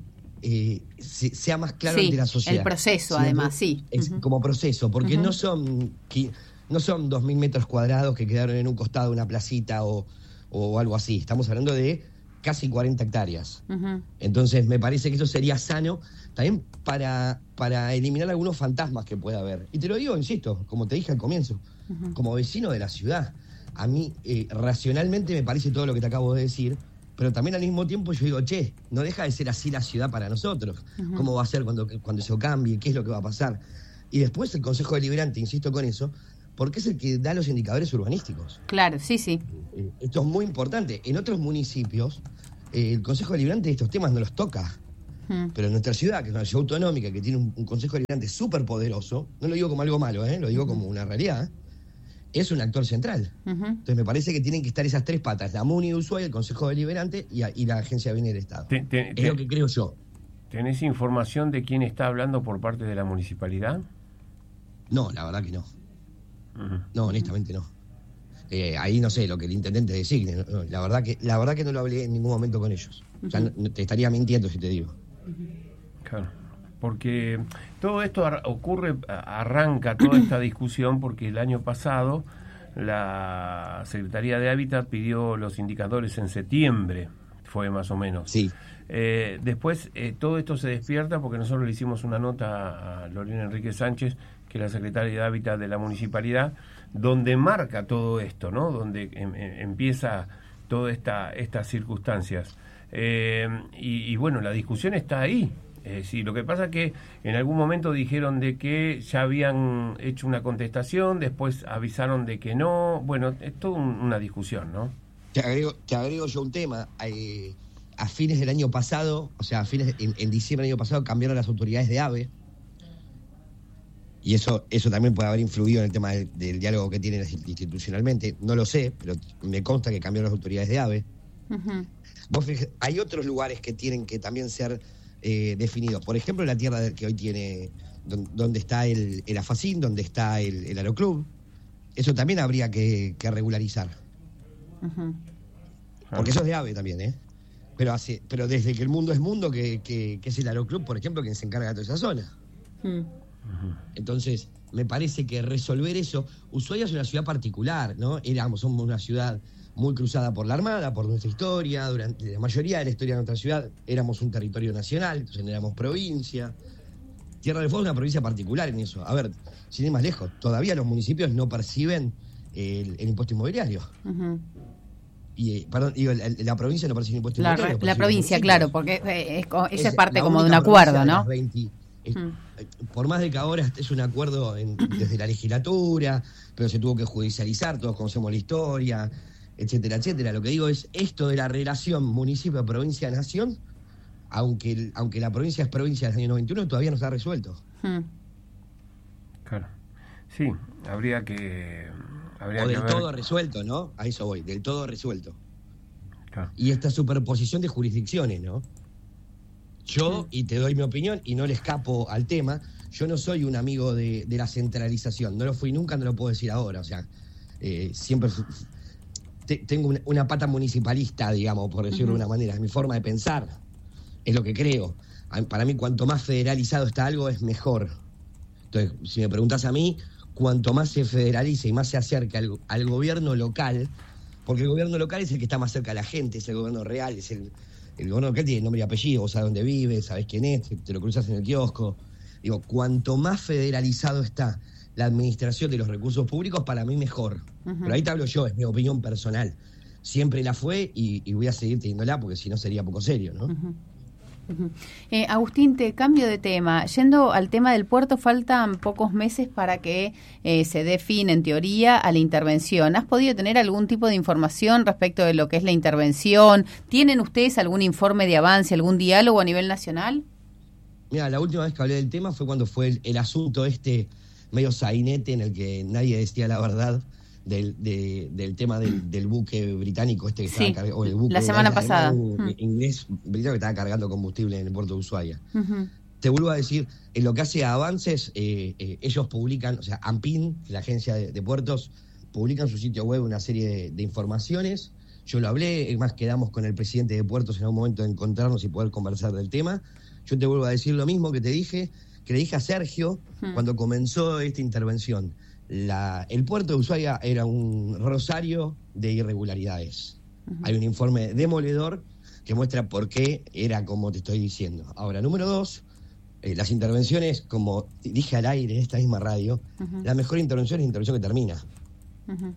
sea más claro ante la sociedad. El proceso, además, sí. Como proceso, porque no son 2.000 metros cuadrados que quedaron en un costado de una placita o algo así. Estamos hablando de casi 40 hectáreas. Entonces, me parece que eso sería sano también para eliminar algunos fantasmas que pueda haber. Y te lo digo, insisto, como te dije al comienzo, como vecino de la ciudad. a mí racionalmente me parece todo lo que te acabo de decir, pero también al mismo tiempo yo digo, che, no deja de ser así la ciudad para nosotros. ¿Cómo va a ser cuando eso cambie? ¿Qué es lo que va a pasar? Y después el Consejo Deliberante, insisto con eso, porque es el que da los indicadores urbanísticos. Claro, sí. Esto es muy importante. En otros municipios, el Consejo Deliberante de estos temas no los toca. Pero en nuestra ciudad, que es una ciudad autonómica, que tiene un Consejo Deliberante súper poderoso, no lo digo como algo malo, lo digo como una realidad, es un actor central. Entonces me parece que tienen que estar esas tres patas, la MUNI de Ushuaia, el Consejo Deliberante y la Agencia de Bienes del Estado. Es lo que creo yo. ¿Tenés información de quién está hablando por parte de la municipalidad? No, la verdad que no. No, honestamente no. Ahí no sé lo que el intendente designe. No, la verdad que no lo hablé en ningún momento con ellos. O sea, te estaría mintiendo si te digo. Claro, porque todo esto arranca toda esta discusión porque el año pasado la Secretaría de Hábitat pidió los indicadores en septiembre, fue más o menos. Sí. Después todo esto se despierta porque nosotros le hicimos una nota a Lorena Enrique Sánchez, que es la secretaria de Hábitat de la municipalidad, donde marca todo esto, ¿no? Donde empieza todas estas circunstancias. Y bueno, la discusión está ahí. Sí, lo que pasa es que en algún momento dijeron de que ya habían hecho una contestación, después avisaron de que no. Bueno, es toda una discusión, ¿no? Te agrego yo un tema. A fines del año pasado, o sea, en diciembre del año pasado, cambiaron las autoridades de AVE. Y eso también puede haber influido en el tema del diálogo que tienen institucionalmente. No lo sé, pero me consta que cambiaron las autoridades de AVE. Vos fijate, hay otros lugares que tienen que también ser definidos. Por ejemplo, la tierra que hoy tiene, donde está el AFACIN, donde está el Aeroclub. Eso también habría que regularizar. Porque eso es de AVE también, ¿eh? Pero desde que el mundo es mundo, que es el Aeroclub, por ejemplo, quien se encarga de toda esa zona. Entonces, me parece que resolver eso. Ushuaia es una ciudad particular, ¿no? Somos una ciudad muy cruzada por la Armada, por nuestra historia. Durante la mayoría de la historia de nuestra ciudad éramos un territorio nacional, entonces éramos provincia. Tierra del Fuego es una provincia particular en eso. A ver, sin ir más lejos, todavía los municipios no perciben el impuesto inmobiliario. Y, perdón, digo, la provincia no percibe impuesto inmobiliario. La provincia, claro, porque esa es parte como de un acuerdo, ¿no? Por más de que ahora es un acuerdo desde la legislatura, pero se tuvo que judicializar, todos conocemos la historia, etcétera, etcétera. Lo que digo es, esto de la relación municipio-provincia-nación, aunque la provincia es provincia del año 91, todavía no está resuelto. Claro. Sí, habría que todo resuelto, ¿no? A eso voy, del todo resuelto. Claro. Y esta superposición de jurisdicciones, ¿no? Yo, y te doy mi opinión, y no le escapo al tema, yo no soy un amigo de la centralización. No lo fui nunca, no lo puedo decir ahora. O sea, siempre tengo una pata municipalista, digamos, por decirlo de una manera. Es mi forma de pensar, es lo que creo. Para mí, cuanto más federalizado está algo, es mejor. Entonces, si me preguntas a mí, cuanto más se federalice y más se acerca al gobierno local, porque el gobierno local es el que está más cerca de la gente, es el gobierno real, es el gobierno local tiene nombre y apellido, vos sabés dónde vive, sabés quién es, te lo cruzas en el kiosco. Digo, cuanto más federalizado está la administración de los recursos públicos, para mí mejor. Pero ahí te hablo yo, es mi opinión personal. Siempre la fue y voy a seguir teniéndola, porque si no sería poco serio, ¿no? Agustín, te cambio de tema. Yendo al tema del puerto, faltan pocos meses para que se dé fin, en teoría, a la intervención. ¿Has podido tener algún tipo de información respecto de lo que es la intervención? ¿Tienen ustedes algún informe de avance, algún diálogo a nivel nacional? Mira, la última vez que hablé del tema fue cuando fue el asunto medio sainete en el que nadie decía la verdad del tema del buque británico que estaba cargando, o el buque la semana pasada inglés británico que estaba cargando combustible en el puerto de Ushuaia. Te vuelvo a decir, en lo que hace a avances, ellos publican, o sea, ANPIN, la agencia de puertos, publica en su sitio web una serie de informaciones. Yo lo hablé, es más, quedamos con el presidente de puertos en algún momento de encontrarnos y poder conversar del tema. Yo te vuelvo a decir lo mismo que le dije a Sergio cuando comenzó esta intervención. El puerto de Ushuaia era un rosario de irregularidades. Hay un informe demoledor que muestra por qué era como te estoy diciendo. Ahora, número 2, las intervenciones, como dije al aire en esta misma radio, la mejor intervención es la intervención que termina.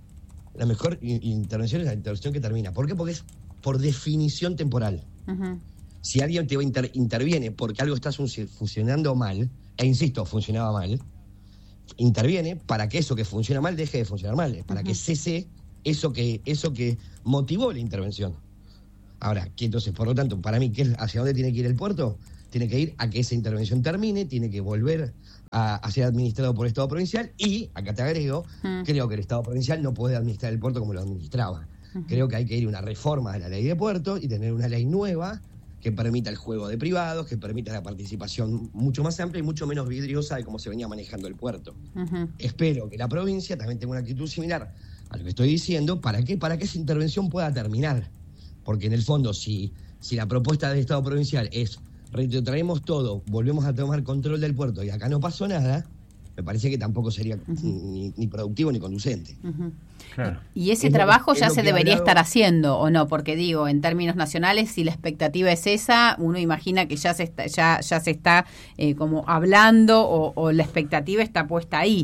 la mejor intervención es la intervención que termina. ¿Por qué? Porque es por definición temporal. Uh-huh. Si alguien te interviene porque algo está funcionando mal, e insisto, funcionaba mal, interviene para que eso que funciona mal deje de funcionar mal, para que cese eso que motivó la intervención. Ahora, que entonces, por lo tanto, para mí, ¿hacia dónde tiene que ir el puerto? Tiene que ir a que esa intervención termine, tiene que volver a ser administrado por el Estado provincial y, acá te agrego, creo que el Estado provincial no puede administrar el puerto como lo administraba. Creo que hay que ir a una reforma de la ley de puertos y tener una ley nueva que permita el juego de privados, que permita la participación mucho más amplia y mucho menos vidriosa de cómo se venía manejando el puerto. Espero que la provincia también tenga una actitud similar a lo que estoy diciendo. ¿Para qué? Para que esa intervención pueda terminar. Porque en el fondo, si la propuesta del Estado provincial es retrotraemos todo, volvemos a tomar control del puerto y acá no pasó nada, me parece que tampoco sería ni productivo ni conducente. Claro. Y ese trabajo ya se debería estar haciendo, ¿o no? Porque digo, en términos nacionales, si la expectativa es esa, uno imagina que ya se está como hablando o la expectativa está puesta ahí.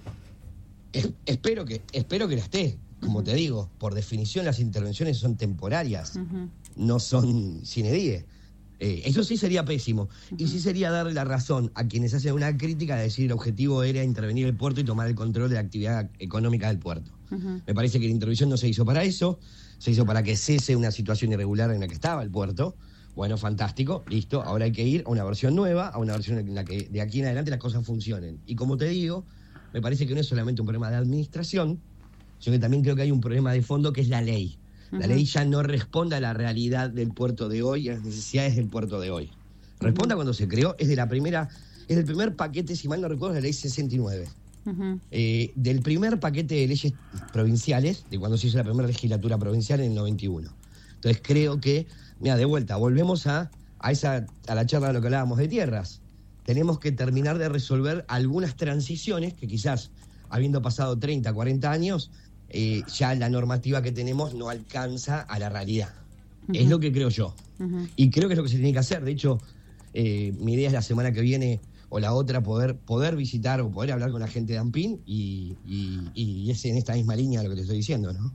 Espero que la esté. Como te digo, por definición las intervenciones son temporarias, no son sine die. Eso sí sería pésimo. Y sí sería darle la razón a quienes hacen una crítica de decir el objetivo era intervenir el puerto y tomar el control de la actividad económica del puerto. Me parece que la intervención no se hizo para eso, se hizo para que cese una situación irregular en la que estaba el puerto. Bueno, fantástico, listo. Ahora hay que ir a una versión nueva, a una versión en la que de aquí en adelante las cosas funcionen. Y como te digo, me parece que no es solamente un problema de administración, sino que también creo que hay un problema de fondo que es la ley. La ley ya no responde a la realidad del puerto de hoy, a las necesidades del puerto de hoy. Responda cuando se creó, es del primer paquete, si mal no recuerdo, de la ley 69. Del primer paquete de leyes provinciales, de cuando se hizo la primera legislatura provincial en el 91. Entonces creo que, mira, de vuelta, volvemos a la charla de lo que hablábamos de tierras. Tenemos que terminar de resolver algunas transiciones que quizás, habiendo pasado 30, 40 años, ya la normativa que tenemos no alcanza a la realidad. Es lo que creo yo. Y creo que es lo que se tiene que hacer. De hecho, mi idea es la semana que viene o la otra poder visitar o poder hablar con la gente de ANPIN y es en esta misma línea lo que te estoy diciendo, ¿no?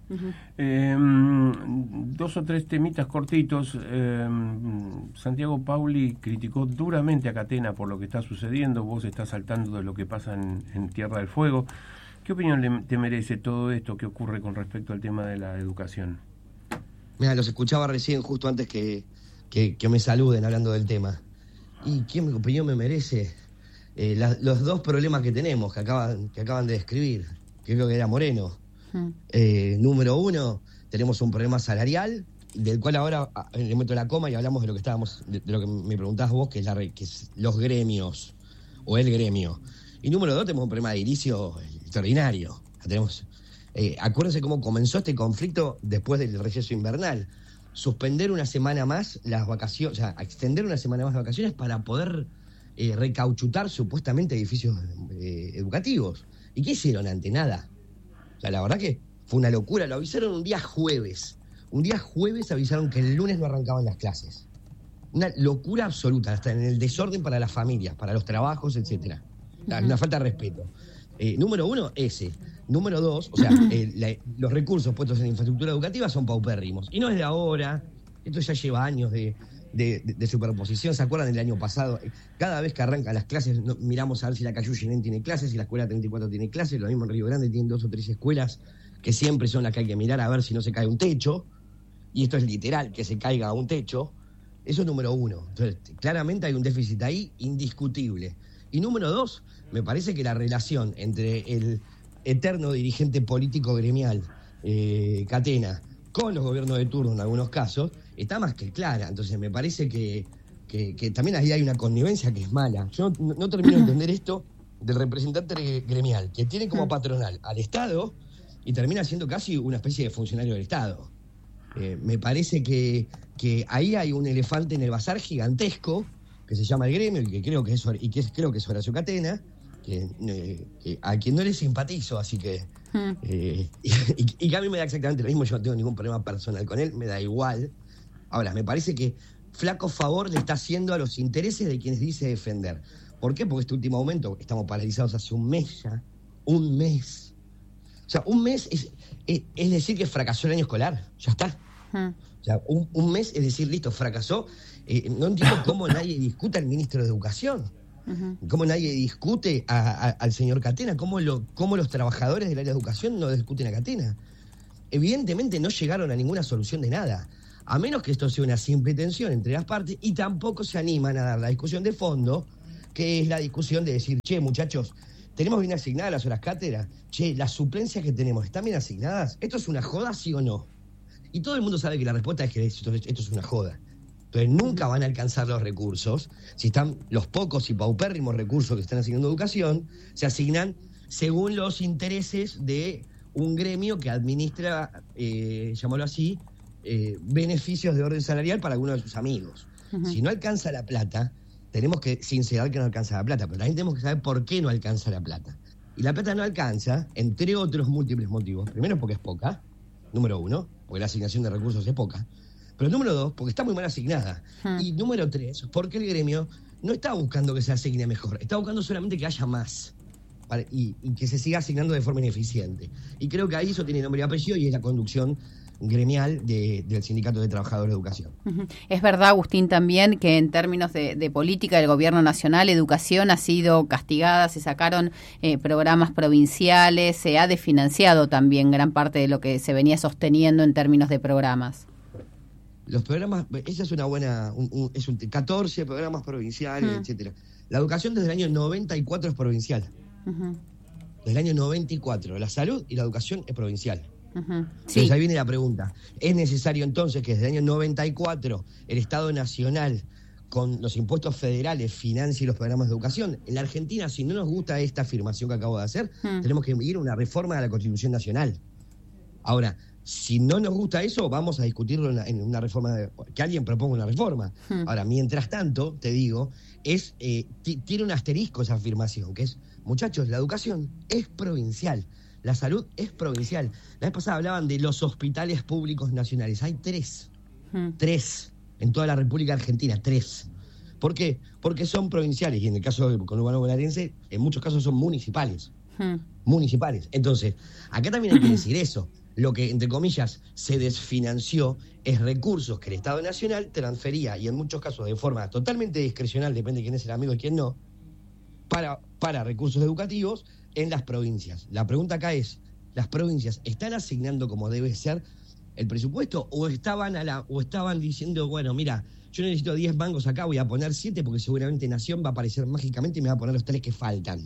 Dos o tres temitas cortitos. Santiago Pauli criticó duramente a Catena por lo que está sucediendo. Vos estás saltando de lo que pasa en Tierra del Fuego. ¿Qué opinión te merece todo esto que ocurre con respecto al tema de la educación? Mira, los escuchaba recién, justo antes que me saluden hablando del tema. ¿Y qué opinión me merece? Los dos problemas que tenemos, que acaban de describir, que creo que era Moreno. Número uno, tenemos un problema salarial, del cual ahora le meto la coma y hablamos de lo que me preguntabas vos, que es los gremios, o el gremio. Y número dos, tenemos un problema de edilicio extraordinario. Acuérdense cómo comenzó este conflicto después del receso invernal. Suspender una semana más las vacaciones, o sea, extender una semana más las vacaciones para poder recauchutar supuestamente edificios educativos. ¿Y qué hicieron ante nada? O sea, la verdad que fue una locura. Lo avisaron un día jueves. Un día jueves avisaron que el lunes no arrancaban las clases. Una locura absoluta, hasta en el desorden para las familias, para los trabajos, etcétera. Una falta de respeto. Número uno, ese. Número dos, o sea, los recursos puestos en infraestructura educativa son paupérrimos. Y no es de ahora, esto ya lleva años de superposición. ¿Se acuerdan del año pasado? Cada vez que arrancan las clases, miramos a ver si la Cayu Ginén tiene clases, si la Escuela 34 tiene clases. Lo mismo en Río Grande, tienen 2 o 3 escuelas que siempre son las que hay que mirar a ver si no se cae un techo. Y esto es literal, que se caiga un techo. Eso es número uno. Entonces, claramente hay un déficit ahí indiscutible. Y número dos, me parece que la relación entre el eterno dirigente político gremial, Catena, con los gobiernos de turno en algunos casos, está más que clara. Entonces me parece que también ahí hay una connivencia que es mala. Yo no termino de entender esto del representante gremial, que tiene como patronal al Estado y termina siendo casi una especie de funcionario del Estado. Me parece que ahí hay un elefante en el bazar gigantesco que se llama el gremio y que creo que es Horacio Catena, que a quien no le simpatizo, así que y que a mí me da exactamente lo mismo. Yo no tengo ningún problema personal con él, me da igual. Ahora, me parece que flaco favor le está haciendo a los intereses de quienes dice defender. ¿Por qué? Porque este último momento, estamos paralizados hace un mes ya, un mes. O sea, un mes es decir que fracasó el año escolar, ya está. O sea, un mes es decir, listo, fracasó. No entiendo cómo nadie discute al ministro de Educación, cómo nadie discute al señor Catena, cómo los trabajadores del área de educación no discuten a Catena. Evidentemente no llegaron a ninguna solución de nada, a menos que esto sea una simple tensión entre las partes, y tampoco se animan a dar la discusión de fondo, que es la discusión de decir, che, muchachos, ¿tenemos bien asignadas las horas cátedra? Che, ¿las suplencias que tenemos están bien asignadas? ¿Esto es una joda, sí o no? Y todo el mundo sabe que la respuesta es que esto es una joda. Entonces nunca van a alcanzar los recursos. Si están los pocos y paupérrimos recursos que están asignando educación, se asignan según los intereses de un gremio que administra, llamémoslo así, beneficios de orden salarial para algunos de sus amigos. Si no alcanza la plata, tenemos que sincerar que no alcanza la plata, pero también tenemos que saber por qué no alcanza la plata. Y la plata no alcanza, entre otros múltiples motivos. Primero, porque es poca, número uno, porque la asignación de recursos es poca. Pero número dos, porque está muy mal asignada. Y número tres, porque el gremio no está buscando que se asigne mejor, está buscando solamente que haya más y que se siga asignando de forma ineficiente. Y creo que ahí eso tiene nombre y apellido y es la conducción gremial del Sindicato de Trabajadores de Educación. Es verdad, Agustín, también que en términos de política del gobierno nacional, educación ha sido castigada, se sacaron programas provinciales, se ha desfinanciado también gran parte de lo que se venía sosteniendo en términos de programas. Los programas, esa es una buena, es 14 programas provinciales, etcétera. La educación desde el año 94 es provincial. Desde el año 94, la salud y la educación es provincial. Entonces ahí viene la pregunta, ¿es necesario entonces que desde el año 94 el Estado Nacional con los impuestos federales financie los programas de educación? En la Argentina, si no nos gusta esta afirmación que acabo de hacer, tenemos que ir a una reforma de la Constitución Nacional. Ahora, si no nos gusta eso, vamos a discutirlo en una reforma, que alguien proponga una reforma. Ahora, mientras tanto, te digo, tiene un asterisco esa afirmación, que es, muchachos, la educación es provincial, la salud es provincial. La vez pasada hablaban de los hospitales públicos nacionales. Hay 3 en toda la República Argentina, 3. ¿Por qué? Porque son provinciales, y en el caso del conurbano bonaerense, en muchos casos son municipales. Municipales. Entonces, acá también hay que decir eso. Lo que, entre comillas, se desfinanció es recursos que el Estado Nacional transfería, y en muchos casos de forma totalmente discrecional, depende de quién es el amigo y quién no, para recursos educativos en las provincias. La pregunta acá es, ¿las provincias están asignando como debe ser el presupuesto o estaban diciendo, bueno, mira, yo necesito 10 mangos acá, voy a poner 7 porque seguramente Nación va a aparecer mágicamente y me va a poner los 3 que faltan?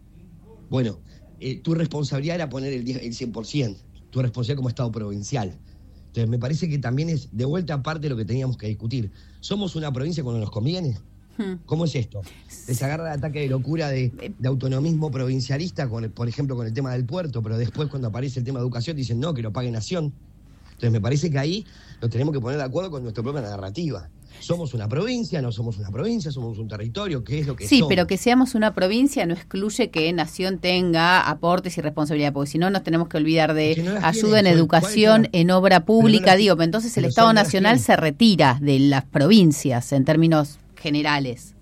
Bueno, tu responsabilidad era poner el 100%, tu responsabilidad como Estado provincial. Entonces me parece que también es de vuelta aparte de lo que teníamos que discutir. ¿Somos una provincia cuando nos conviene? ¿Cómo es esto? Les agarra el ataque de locura de autonomismo provincialista, por ejemplo, con el tema del puerto, pero después cuando aparece el tema de educación dicen no, que lo pague Nación. Entonces me parece que ahí nos tenemos que poner de acuerdo con nuestra propia narrativa. ¿Somos una provincia? ¿No somos una provincia? ¿Somos un territorio? ¿Qué es lo que somos? Sí, pero que seamos una provincia no excluye que Nación tenga aportes y responsabilidad, porque si no nos tenemos que olvidar de ayuda en educación, en obra pública, pero entonces el Estado Nacional se retira de las provincias en términos generales.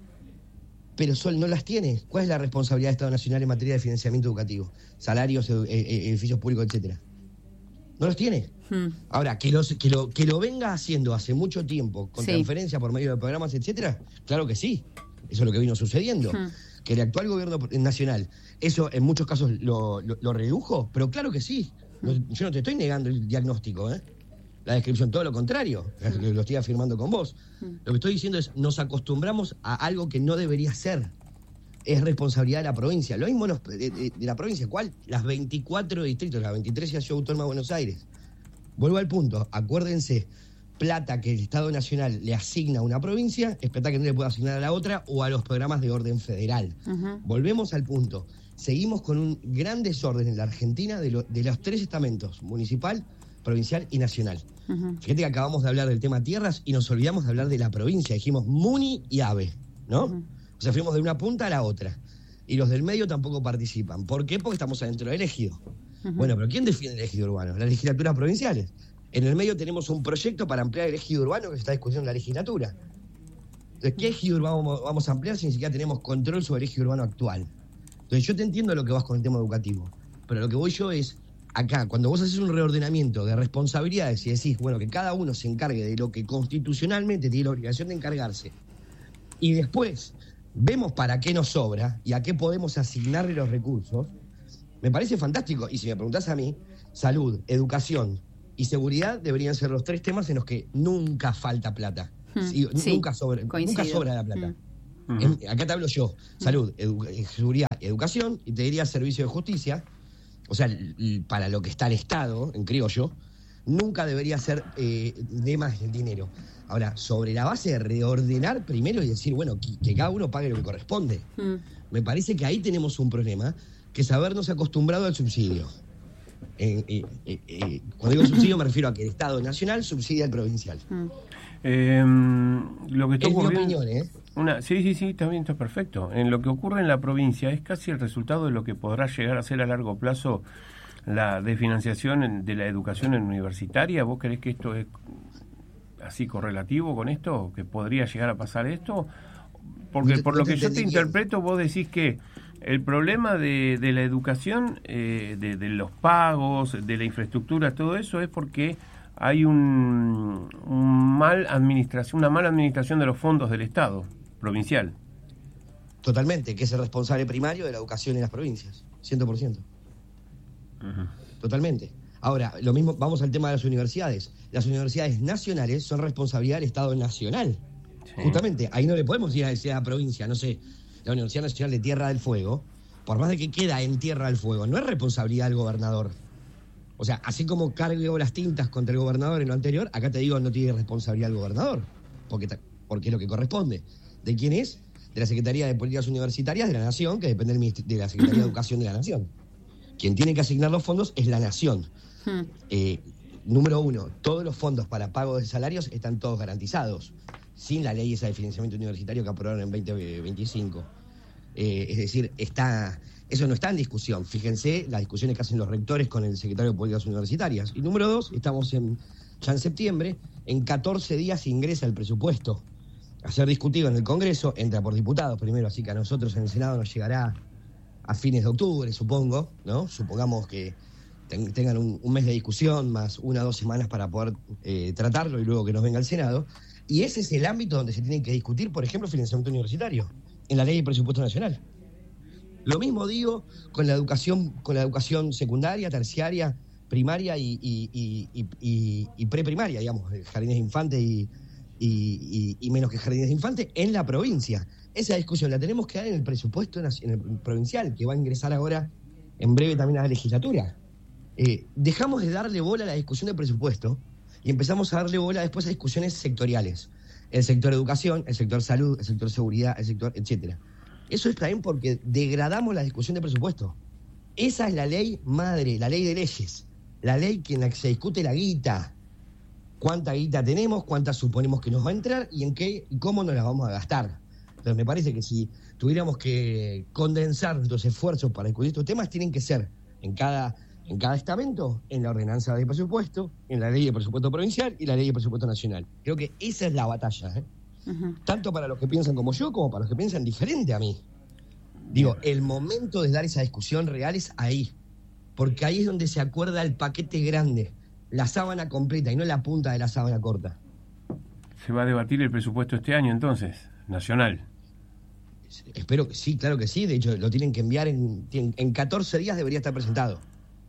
Pero Sol no las tiene. ¿Cuál es la responsabilidad del Estado Nacional en materia de financiamiento educativo? Salarios, edificios públicos, etcétera. No los tiene. Ahora, que lo venga haciendo hace mucho tiempo, con transferencia por medio de programas, etcétera, claro que sí. Eso es lo que vino sucediendo. Que el actual gobierno nacional, eso en muchos casos lo redujo, pero claro que sí. Yo no te estoy negando el diagnóstico, la descripción, todo lo contrario, lo estoy afirmando con vos. Lo que estoy diciendo es, nos acostumbramos a algo que no debería ser. Es responsabilidad de la provincia. Lo mismo de la provincia, ¿cuál? Las 24 distritos, las 23 y Ciudad Autónoma de Buenos Aires. Vuelvo al punto, acuérdense, plata que el Estado Nacional le asigna a una provincia, es plata que no le puede asignar a la otra o a los programas de orden federal. Volvemos al punto. Seguimos con un gran desorden en la Argentina de los 3 estamentos, municipal, provincial y nacional. Fíjate que acabamos de hablar del tema tierras y nos olvidamos de hablar de la provincia. Dijimos Muni y AVE, ¿no? O sea, fuimos de una punta a la otra. Y los del medio tampoco participan. ¿Por qué? Porque estamos adentro del ejido. Bueno, pero ¿quién define el ejido urbano? Las legislaturas provinciales. En el medio tenemos un proyecto para ampliar el ejido urbano que se está discutiendo en la legislatura. Entonces, ¿qué ejido urbano vamos a ampliar si ni siquiera tenemos control sobre el ejido urbano actual? Entonces, yo te entiendo lo que vas con el tema educativo. Pero lo que voy yo es, acá, cuando vos haces un reordenamiento de responsabilidades y decís, bueno, que cada uno se encargue de lo que constitucionalmente tiene la obligación de encargarse, y después vemos para qué nos sobra y a qué podemos asignarle los recursos, me parece fantástico. Y si me preguntás a mí, salud, educación y seguridad deberían ser los 3 temas en los que nunca falta plata. Sí, nunca sobra la plata. Acá te hablo yo, salud, seguridad, educación, y te diría servicio de justicia. O sea, para lo que está el Estado, en criollo, nunca debería ser de más el dinero. Ahora, sobre la base de reordenar primero y decir, bueno, que cada uno pague lo que corresponde. Me parece que ahí tenemos un problema, que es habernos acostumbrado al subsidio. Cuando digo subsidio me refiero a que el Estado nacional subsidia al provincial. Lo que está ocurriendo, mi opinión, sí, también está perfecto. En lo que ocurre en la provincia es casi el resultado de lo que podrá llegar a ser a largo plazo la desfinanciación de la educación universitaria. ¿Vos creés que esto es así correlativo con esto? ¿Que podría llegar a pasar esto? Porque por lo que yo te interpreto, vos decís que el problema de la educación, de los pagos, de la infraestructura, todo eso es porque hay una mala administración de los fondos del Estado provincial. Totalmente, que es el responsable primario de la educación en las provincias, 100%. Totalmente. Ahora, lo mismo, vamos al tema de las universidades. Las universidades nacionales son responsabilidad del Estado nacional. Sí. Justamente, ahí no le podemos ir a esa provincia, no sé, la Universidad Nacional de Tierra del Fuego, por más de que queda en Tierra del Fuego, no es responsabilidad del gobernador. O sea, así como cargo las tintas contra el gobernador en lo anterior, acá te digo, no tiene responsabilidad el gobernador, porque es lo que corresponde. ¿De quién es? De la Secretaría de Políticas Universitarias de la Nación, que depende de la Secretaría de Educación de la Nación. Quien tiene que asignar los fondos es la Nación. Número 1, todos los fondos para pago de salarios están todos garantizados, sin la ley esa de financiamiento universitario que aprobaron en 2025. Es decir, eso no está en discusión. Fíjense las discusiones que hacen los rectores con el secretario de Políticas Universitarias. Y número 2, estamos ya en septiembre, en 14 días ingresa el presupuesto a ser discutido en el Congreso, entra por diputados primero, así que a nosotros en el Senado nos llegará a fines de octubre, supongo, ¿no? Supongamos que tengan un mes de discusión, más 1 o 2 semanas para poder tratarlo y luego que nos venga al Senado. Y ese es el ámbito donde se tiene que discutir, por ejemplo, financiamiento universitario, en la ley de presupuesto nacional. Lo mismo digo con la educación secundaria, terciaria, primaria y preprimaria, digamos, jardines de infante y menos que jardines de infante, en la provincia. Esa discusión la tenemos que dar en el presupuesto en el provincial, que va a ingresar ahora en breve también a la legislatura. Dejamos de darle bola a la discusión de presupuesto y empezamos a darle bola después a discusiones sectoriales. El sector educación, el sector salud, el sector seguridad, el sector etcétera. Eso está bien porque degradamos la discusión de presupuesto. Esa es la ley madre, la ley de leyes. La ley en la que se discute la guita. Cuánta guita tenemos, cuánta suponemos que nos va a entrar y en qué y cómo nos la vamos a gastar. Entonces me parece que si tuviéramos que condensar nuestros esfuerzos para discutir estos temas, tienen que ser en cada estamento, en la ordenanza de presupuesto, en la ley de presupuesto provincial y la ley de presupuesto nacional. Creo que esa es la batalla, tanto para los que piensan como yo, como para los que piensan diferente a mí. Digo, el momento de dar esa discusión real es ahí, porque ahí es donde se acuerda el paquete grande, la sábana completa y no la punta de la sábana corta. ¿Se va a debatir el presupuesto este año entonces, nacional? Espero que sí, claro que sí. De hecho, lo tienen que enviar en 14 días debería estar presentado.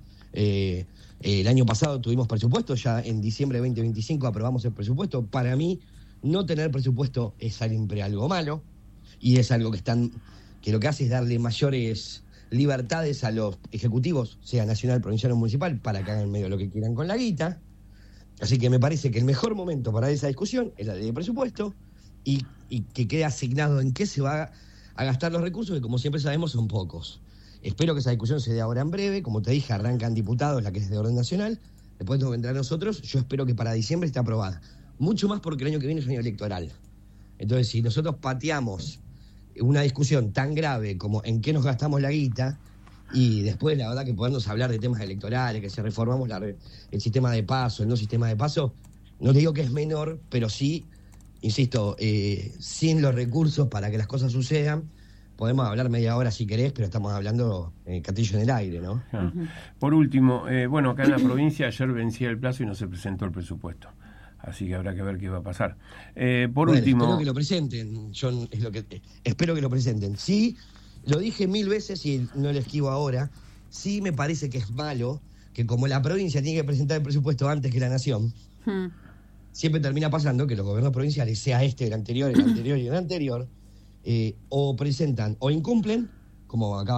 El año pasado tuvimos presupuesto, ya en diciembre de 2025 aprobamos el presupuesto. Para mí, no tener presupuesto es siempre algo malo y es algo que lo que hace es darle mayores libertades a los ejecutivos, sea nacional, provincial o municipal, para que hagan medio lo que quieran con la guita. Así que me parece que el mejor momento para esa discusión es la ley de presupuesto y que quede asignado en qué se va a gastar los recursos, que como siempre sabemos son pocos. Espero que esa discusión se dé ahora en breve. Como te dije, arrancan diputados, la que es de orden nacional. Después tengo que entrar nosotros. Yo espero que para diciembre esté aprobada. Mucho más porque el año que viene es un año electoral. Entonces, si nosotros pateamos una discusión tan grave como en qué nos gastamos la guita, y después, la verdad, que podernos hablar de temas electorales, que si reformamos el sistema de paso, el no sistema de paso, no te digo que es menor, pero sí, insisto, sin los recursos para que las cosas sucedan, podemos hablar media hora si querés, pero estamos hablando castillo en el aire, ¿no? Por último, bueno, acá en la provincia ayer vencía el plazo y no se presentó el presupuesto. Así que habrá que ver qué va a pasar. Último... Espero que lo presenten, espero que lo presenten. Sí, lo dije 1000 veces y no lo esquivo ahora. Sí me parece que es malo que como la provincia tiene que presentar el presupuesto antes que la nación, siempre termina pasando que los gobiernos provinciales, sea el anterior y el anterior, o presentan o incumplen, como acaba